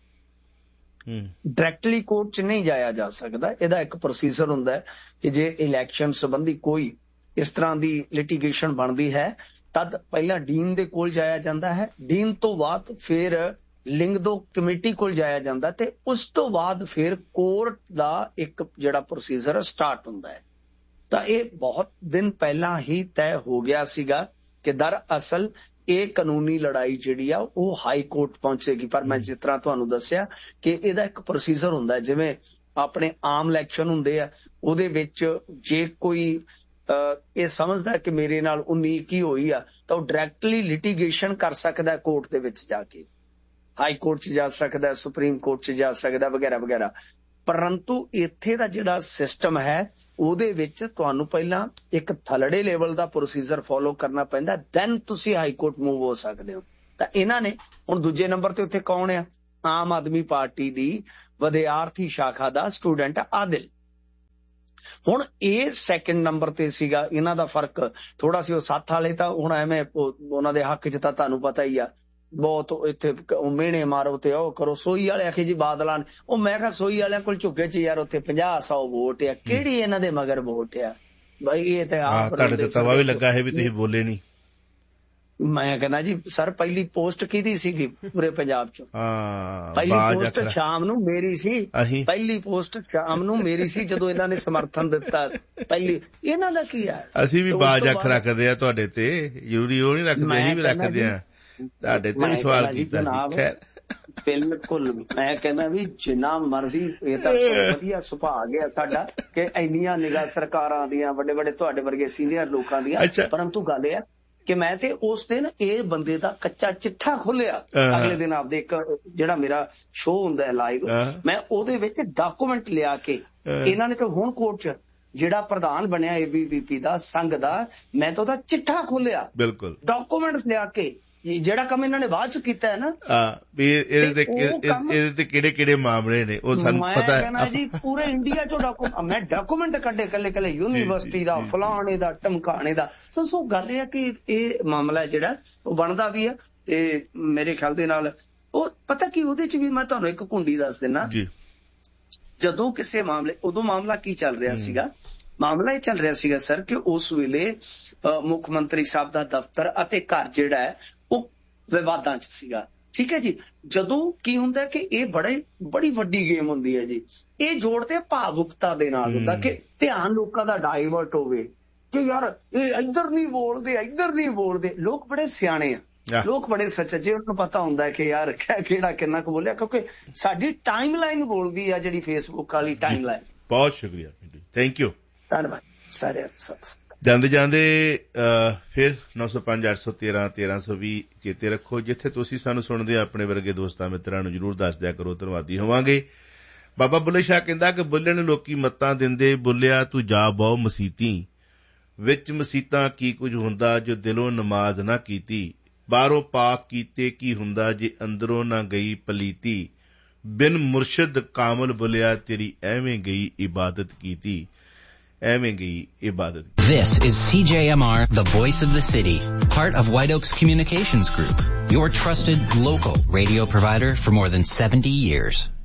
ਡਾਇਰੈਕਟਲੀ ਕੋਰਟ 'ਚ ਨਹੀਂ ਜਾਇਆ ਜਾ ਸਕਦਾ। ਇਹਦਾ ਇੱਕ ਪ੍ਰੋਸੀਜਰ ਹੁੰਦਾ ਹੈ ਕਿ ਜੇ ਇਲੈਕਸ਼ਨ ਸੰਬੰਧੀ ਕੋਈ ਇਸ ਤਰ੍ਹਾਂ ਦੀ ਲਿਟੀਗੇਸ਼ਨ ਬਣਦੀ ਹੈ, ਤਦ ਪਹਿਲਾਂ ਡੀਨ ਦੇ ਕੋਲ ਜਾਇਆ ਜਾਂਦਾ ਹੈ, ਡੀਨ ਤੋਂ ਬਾਅਦ ਫਿਰ ਲਿੰਗਦੋ ਕਮੇਟੀ ਕੋਲ ਜਾਇਆ ਜਾਂਦਾ, ਤੇ ਉਸ ਤੋਂ ਬਾਅਦ ਫਿਰ ਕੋਰਟ ਦਾ ਇੱਕ ਜਿਹੜਾ ਪ੍ਰੋਸੀਜਰ ਸਟਾਰਟ ਹੁੰਦਾ ਹੈ। ਤਾਂ ਇਹ ਬਹੁਤ ਦਿਨ ਪਹਿਲਾਂ ਹੀ ਤੈਅ ਹੋ ਗਿਆ ਸੀਗਾ ਕਿ ਦਰਅਸਲ ਇਹ ਕਾਨੂੰਨੀ ਲੜਾਈ ਜਿਹੜੀ ਆ ਉਹ ਹਾਈ ਕੋਰਟ ਪਹੁੰਚੇਗੀ। ਪਰ ਮੈਂ ਜਿਸ ਤਰ੍ਹਾਂ ਤੁਹਾਨੂੰ ਦੱਸਿਆ ਕਿ ਇਹਦਾ ਇੱਕ ਪ੍ਰੋਸੀਜਰ ਹੁੰਦਾ ਹੈ, ਜਿਵੇਂ ਆਪਣੇ ਆਮ ਇਲੈਕਸ਼ਨ ਹੁੰਦੇ ਆ, ਉਹਦੇ ਵਿੱਚ ਜੇ ਕੋਈ ਇਹ ਸਮਝਦਾ ਕਿ ਮੇਰੇ ਨਾਲ 19-21 ਹੋਈ ਆ, ਤਾਂ ਉਹ ਡਾਇਰੈਕਟਲੀ ਲਿਟੀਗੇਸ਼ਨ ਕਰ ਸਕਦਾ ਕੋਰਟ ਦੇ ਵਿੱਚ ਜਾ ਕੇ, ਹਾਈ ਕੋਰਟ 'ਚ ਜਾ ਸਕਦਾ, ਸੁਪਰੀਮ ਕੋਰਟ 'ਚ ਜਾ ਸਕਦਾ, ਵਗੈਰਾ ਵਗੈਰਾ। ਪਰੰਤੂ ਇੱਥੇ ਦਾ ਜਿਹੜਾ ਸਿਸਟਮ ਹੈ ਉਹਦੇ ਵਿੱਚ ਤੁਹਾਨੂੰ ਪਹਿਲਾਂ ਇੱਕ ਥਲੜੇ ਲੈਵਲ ਦਾ ਪ੍ਰੋਸੀਜਰ ਫੋਲੋ ਕਰਨਾ ਪੈਂਦਾ, ਦੈਨ ਤੁਸੀਂ ਹਾਈ ਕੋਰਟ ਮੂਵ ਹੋ ਸਕਦੇ ਹੋ। ਤਾਂ ਇਹਨਾਂ ਨੇ ਹੁਣ ਦੂਜੇ ਨੰਬਰ ਤੇ ਉੱਥੇ ਕੌਣ ਆ? ਆਮ ਆਦਮੀ ਪਾਰਟੀ ਦੀ ਵਿਦਿਆਰਥੀ ਸ਼ਾਖਾ ਦਾ ਸਟੂਡੈਂਟ ਆਦਿਲ। ਹੁਣ ਇਹ ਸੈਕਿੰਡ ਨੰਬਰ ਤੇ ਸੀਗਾ। ਇਹਨਾਂ ਦਾ ਫਰਕ ਥੋੜਾ ਸੀ। ਉਹ 7 ਵਾਲੇ ਤਾਂ ਹੁਣ ਐਵੇਂ ਉਹਨਾਂ ਦੇ ਹੱਕ 'ਚ ਤਾਂ ਤੁਹਾਨੂੰ ਪਤਾ ਹੀ ਆ, ਬਹੁਤ ਇੱਥੇ ਮਿਹਣੇ ਮਾਰੋ ਤੇ ਉਹ ਕਰੋ। ਸੋਈ ਵਾਲੇ ਆਖੇ ਜੀ ਬਾਦਲਾਂ, ਉਹ ਮੈਂ ਕਿਹਾ ਸੋਈ ਵਾਲਿਆਂ ਕੋਲ ਝੁੱਗੇ 'ਚ ਯਾਰ ਉੱਥੇ 50-100 ਵੋਟ ਆ, ਕਿਹੜੀ ਇਹਨਾਂ ਦੇ ਮਗਰ ਵੋਟ ਆ ਬਾਈ? ਇਹ ਤੇ ਤੁਹਾਡੇ ਤੇ ਤਵਾ ਵੀ ਲੱਗਾ ਹੈ ਵੀ ਤੁਸੀਂ ਬੋਲੇ ਨਹੀਂ। ਮੈਂ ਕਹਿੰਦਾ ਜੀ ਸਰ ਪਹਿਲੀ ਪੋਸਟ ਕਿਹਦੀ ਸੀਗੀ ਪੂਰੇ ਪੰਜਾਬ 'ਚ? ਪਹਿਲੀ ਪੋਸਟ ਸ਼ਾਮ ਨੂੰ ਮੇਰੀ ਸੀ। ਪਹਿਲੀ ਪੋਸਟ ਸ਼ਾਮ ਨੂੰ ਮੇਰੀ ਸੀ ਜਦੋਂ ਇਹਨਾਂ ਨੇ ਸਮਰਥਨ ਦਿੱਤਾ। ਪਹਿਲੀ ਇਹਨਾਂ ਦਾ ਕੀ ਆ? ਅਸੀਂ ਵੀ ਬਾਜ ਅੱਖ ਰੱਖਦੇ ਆ ਤੁਹਾਡੇ ਤੇ, ਜ਼ਰੂਰੀ ਉਹ ਨਹੀਂ ਰੱਖਦੇ, ਅਸੀਂ ਵੀ ਰੱਖਦੇ ਆ ਤੁਹਾਡੇ ਤੇ ਵੀ ਸਵਾਲ ਕੀਤਾ ਸੀ। ਬਿਲਕੁਲ ਮੈਂ ਕਹਿੰਦਾ ਵੀ ਜਿੰਨਾ ਮਰਜ਼ੀ, ਇਹ ਤਾਂ ਵਧੀਆ ਸੁਭਾਅ ਗਿਆ ਸਾਡਾ ਕਿ ਇੰਨੀਆਂ ਨਿਗਾਹ ਸਰਕਾਰਾਂ ਦੀਆਂ, ਵੱਡੇ ਵੱਡੇ ਤੁਹਾਡੇ ਵਰਗੇ ਸੀਨੀਅਰ ਲੋਕਾਂ ਦੀਆਂ। ਪਰੰਤੂ ਗੱਲ ਇਹ ਆ ਕਿ ਮੈਂ ਤੇ ਉਸ ਦਿਨ ਇਹ ਬੰਦੇ ਦਾ ਕੱਚਾ ਚਿੱਠਾ ਖੋਲਿਆ। ਅਗਲੇ ਦਿਨ ਆਪਦੇ ਇੱਕ ਜਿਹੜਾ ਮੇਰਾ ਸ਼ੋਅ ਹੁੰਦਾ ਹੈ ਲਾਈਵ, ਮੈਂ ਉਹਦੇ ਵਿੱਚ ਡਾਕੂਮੈਂਟ ਲਿਆ ਕੇ ਇਹਨਾਂ ਨੇ ਤਾਂ ਹੁਣ ਕੋਰਟ 'ਚ ਜਿਹੜਾ ਪ੍ਰਧਾਨ ਬਣਿਆ ABVP ਦਾ ਸੰਘ ਦਾ, ਮੈਂ ਤਾਂ ਉਹਦਾ ਚਿੱਠਾ ਖੋਲਿਆ, ਬਿਲਕੁਲ ਡਾਕੂਮੈਂਟਸ ਲਿਆ ਕੇ। ਜਿਹੜਾ ਕੰਮ ਇਹਨਾਂ ਨੇ ਬਾਅਦ 'ਚ ਕੀਤਾ ਹੈ ਨਾ, ਇਹਦੇ ਤੇ ਕਿਹੜੇ ਕਿਹੜੇ ਮਾਮਲੇ ਨੇ ਉਹ ਸਾਨੂੰ ਪਤਾ ਹੈ ਜੀ। ਪੂਰੇ ਇੰਡੀਆ 'ਚੋਂ ਮੈਂ ਡਾਕੂਮੈਂਟ ਕੱਢੇ ਕੱਲੇ ਯੂਨੀਵਰਸਿਟੀ ਦਾ, ਫਲਾਣੇ ਦਾ, ਟਮਕਾਣੇ ਦਾ। ਸੋ ਗੱਲ ਇਹ ਆ ਕਿ ਇਹ ਮਾਮਲਾ ਜਿਹੜਾ ਉਹ ਬਣਦਾ ਵੀ ਆ। ਤੇ ਮੇਰੇ ਖਿਆਲ ਦੇ ਨਾਲ ਉਹ ਪਤਾ ਕੀ, ਉਹਦੇ 'ਚ ਵੀ ਮੈਂ ਤੁਹਾਨੂੰ ਇੱਕ ਕੁੰਡੀ ਦੱਸ ਦਿੰਦਾ। ਜਦੋਂ ਕਿਸੇ ਮਾਮਲੇ, ਉਦੋਂ ਮਾਮਲਾ ਕੀ ਚੱਲ ਰਿਹਾ ਸੀਗਾ? ਮਾਮਲਾ ਇਹ ਚੱਲ ਰਿਹਾ ਸੀਗਾ ਸਰ ਕਿ ਉਸ ਵੇਲੇ ਮੁੱਖ ਮੰਤਰੀ ਸਾਹਿਬ ਦਾ ਦਫ਼ਤਰ ਅਤੇ ਘਰ ਜਿਹੜਾ ਹੈ ਉਹ ਵਿਵਾਦਾਂ 'ਚ ਸੀਗਾ। ਠੀਕ ਹੈ ਜੀ। ਜਦੋਂ ਕੀ ਹੁੰਦਾ ਕਿ ਇਹ ਬੜੀ ਵੱਡੀ ਗੇਮ ਹੁੰਦੀ ਹੈ ਜੀ। ਇਹ ਜੋੜਦੇ ਭਾਵੁਕਤਾ ਦੇ ਨਾਲ ਹੁੰਦਾ ਕਿ ਧਿਆਨ ਲੋਕਾਂ ਦਾ ਡਾਇਵਰਟ ਹੋਵੇ ਕਿ ਯਾਰ ਇਹ ਇੱਧਰ ਨਹੀਂ ਬੋਲਦੇ। ਲੋਕ ਬੜੇ ਸਿਆਣੇ ਆ, ਲੋਕ ਬੜੇ ਸੱਚੇ, ਉਹਨਾਂ ਨੂੰ ਪਤਾ ਹੁੰਦਾ ਹੈ ਕਿ ਯਾਰ ਕਿਹੜਾ ਕਿੰਨਾ ਕੁ ਬੋਲਿਆ, ਕਿਉਂਕਿ ਸਾਡੀ ਟਾਈਮ ਲਾਈਨ ਬੋਲਦੀ ਆ ਜਿਹੜੀ ਫੇਸਬੁੱਕ ਵਾਲੀ ਟਾਈਮ ਲਾਈਨ। ਬਹੁਤ ਸ਼ੁਕਰੀਆ, ਥੈਂਕ ਯੂ, ਧੰਨਵਾਦ ਸਾਰੇ। ਜਾਂਦੇ ਫਿਰ 905-813-1320 ਚੇਤੇ ਰੱਖੋ। ਜਿੱਥੇ ਤੁਸੀਂ ਸਾਨੂੰ ਸੁਣਦੇ ਹੋ ਆਪਣੇ ਵਰਗੇ ਦੋਸਤਾਂ ਮਿੱਤਰਾਂ ਨੂੰ ਜ਼ਰੂਰ ਦੱਸ ਦਿਆ ਕਰੋ, ਧੰਨਵਾਦੀ ਹੋਵਾਂਗੇ। ਬਾਬਾ ਬੁੱਲੇ ਸ਼ਾਹ ਕਹਿੰਦਾ ਕਿ ਬੁੱਲੇ ਨੂੰ ਲੋਕੀ ਮੱਤਾਂ ਦਿੰਦੇ, ਬੁੱਲਿਆ ਤੂੰ ਜਾ ਬਹੁ ਮਸੀਤੀ ਵਿੱਚ, ਮਸੀਤਾਂ ਕੀ ਕੁਝ ਹੁੰਦਾ ਜੋ ਦਿਲੋਂ ਨਮਾਜ਼ ਨਾ ਕੀਤੀ, ਬਾਹਰੋਂ ਪਾਕ ਕੀਤੇ ਕੀ ਹੁੰਦਾ ਜੇ ਅੰਦਰੋਂ ਨਾ ਗਈ ਪਲੀਤੀ, ਬਿਨ ਮੁਰਸ਼ਿਦ ਕਾਮਲ ਬੁੱਲਿਆ ਤੇਰੀ ਐਵੇਂ ਗਈ ਇਬਾਦਤ ਕੀਤੀ, ਐਵੇਂ ਗਈ ਇਬਾਦਤ। This is CJMR, the voice of the city, part of White Oaks Communications Group, your trusted local radio provider for more than 70 years.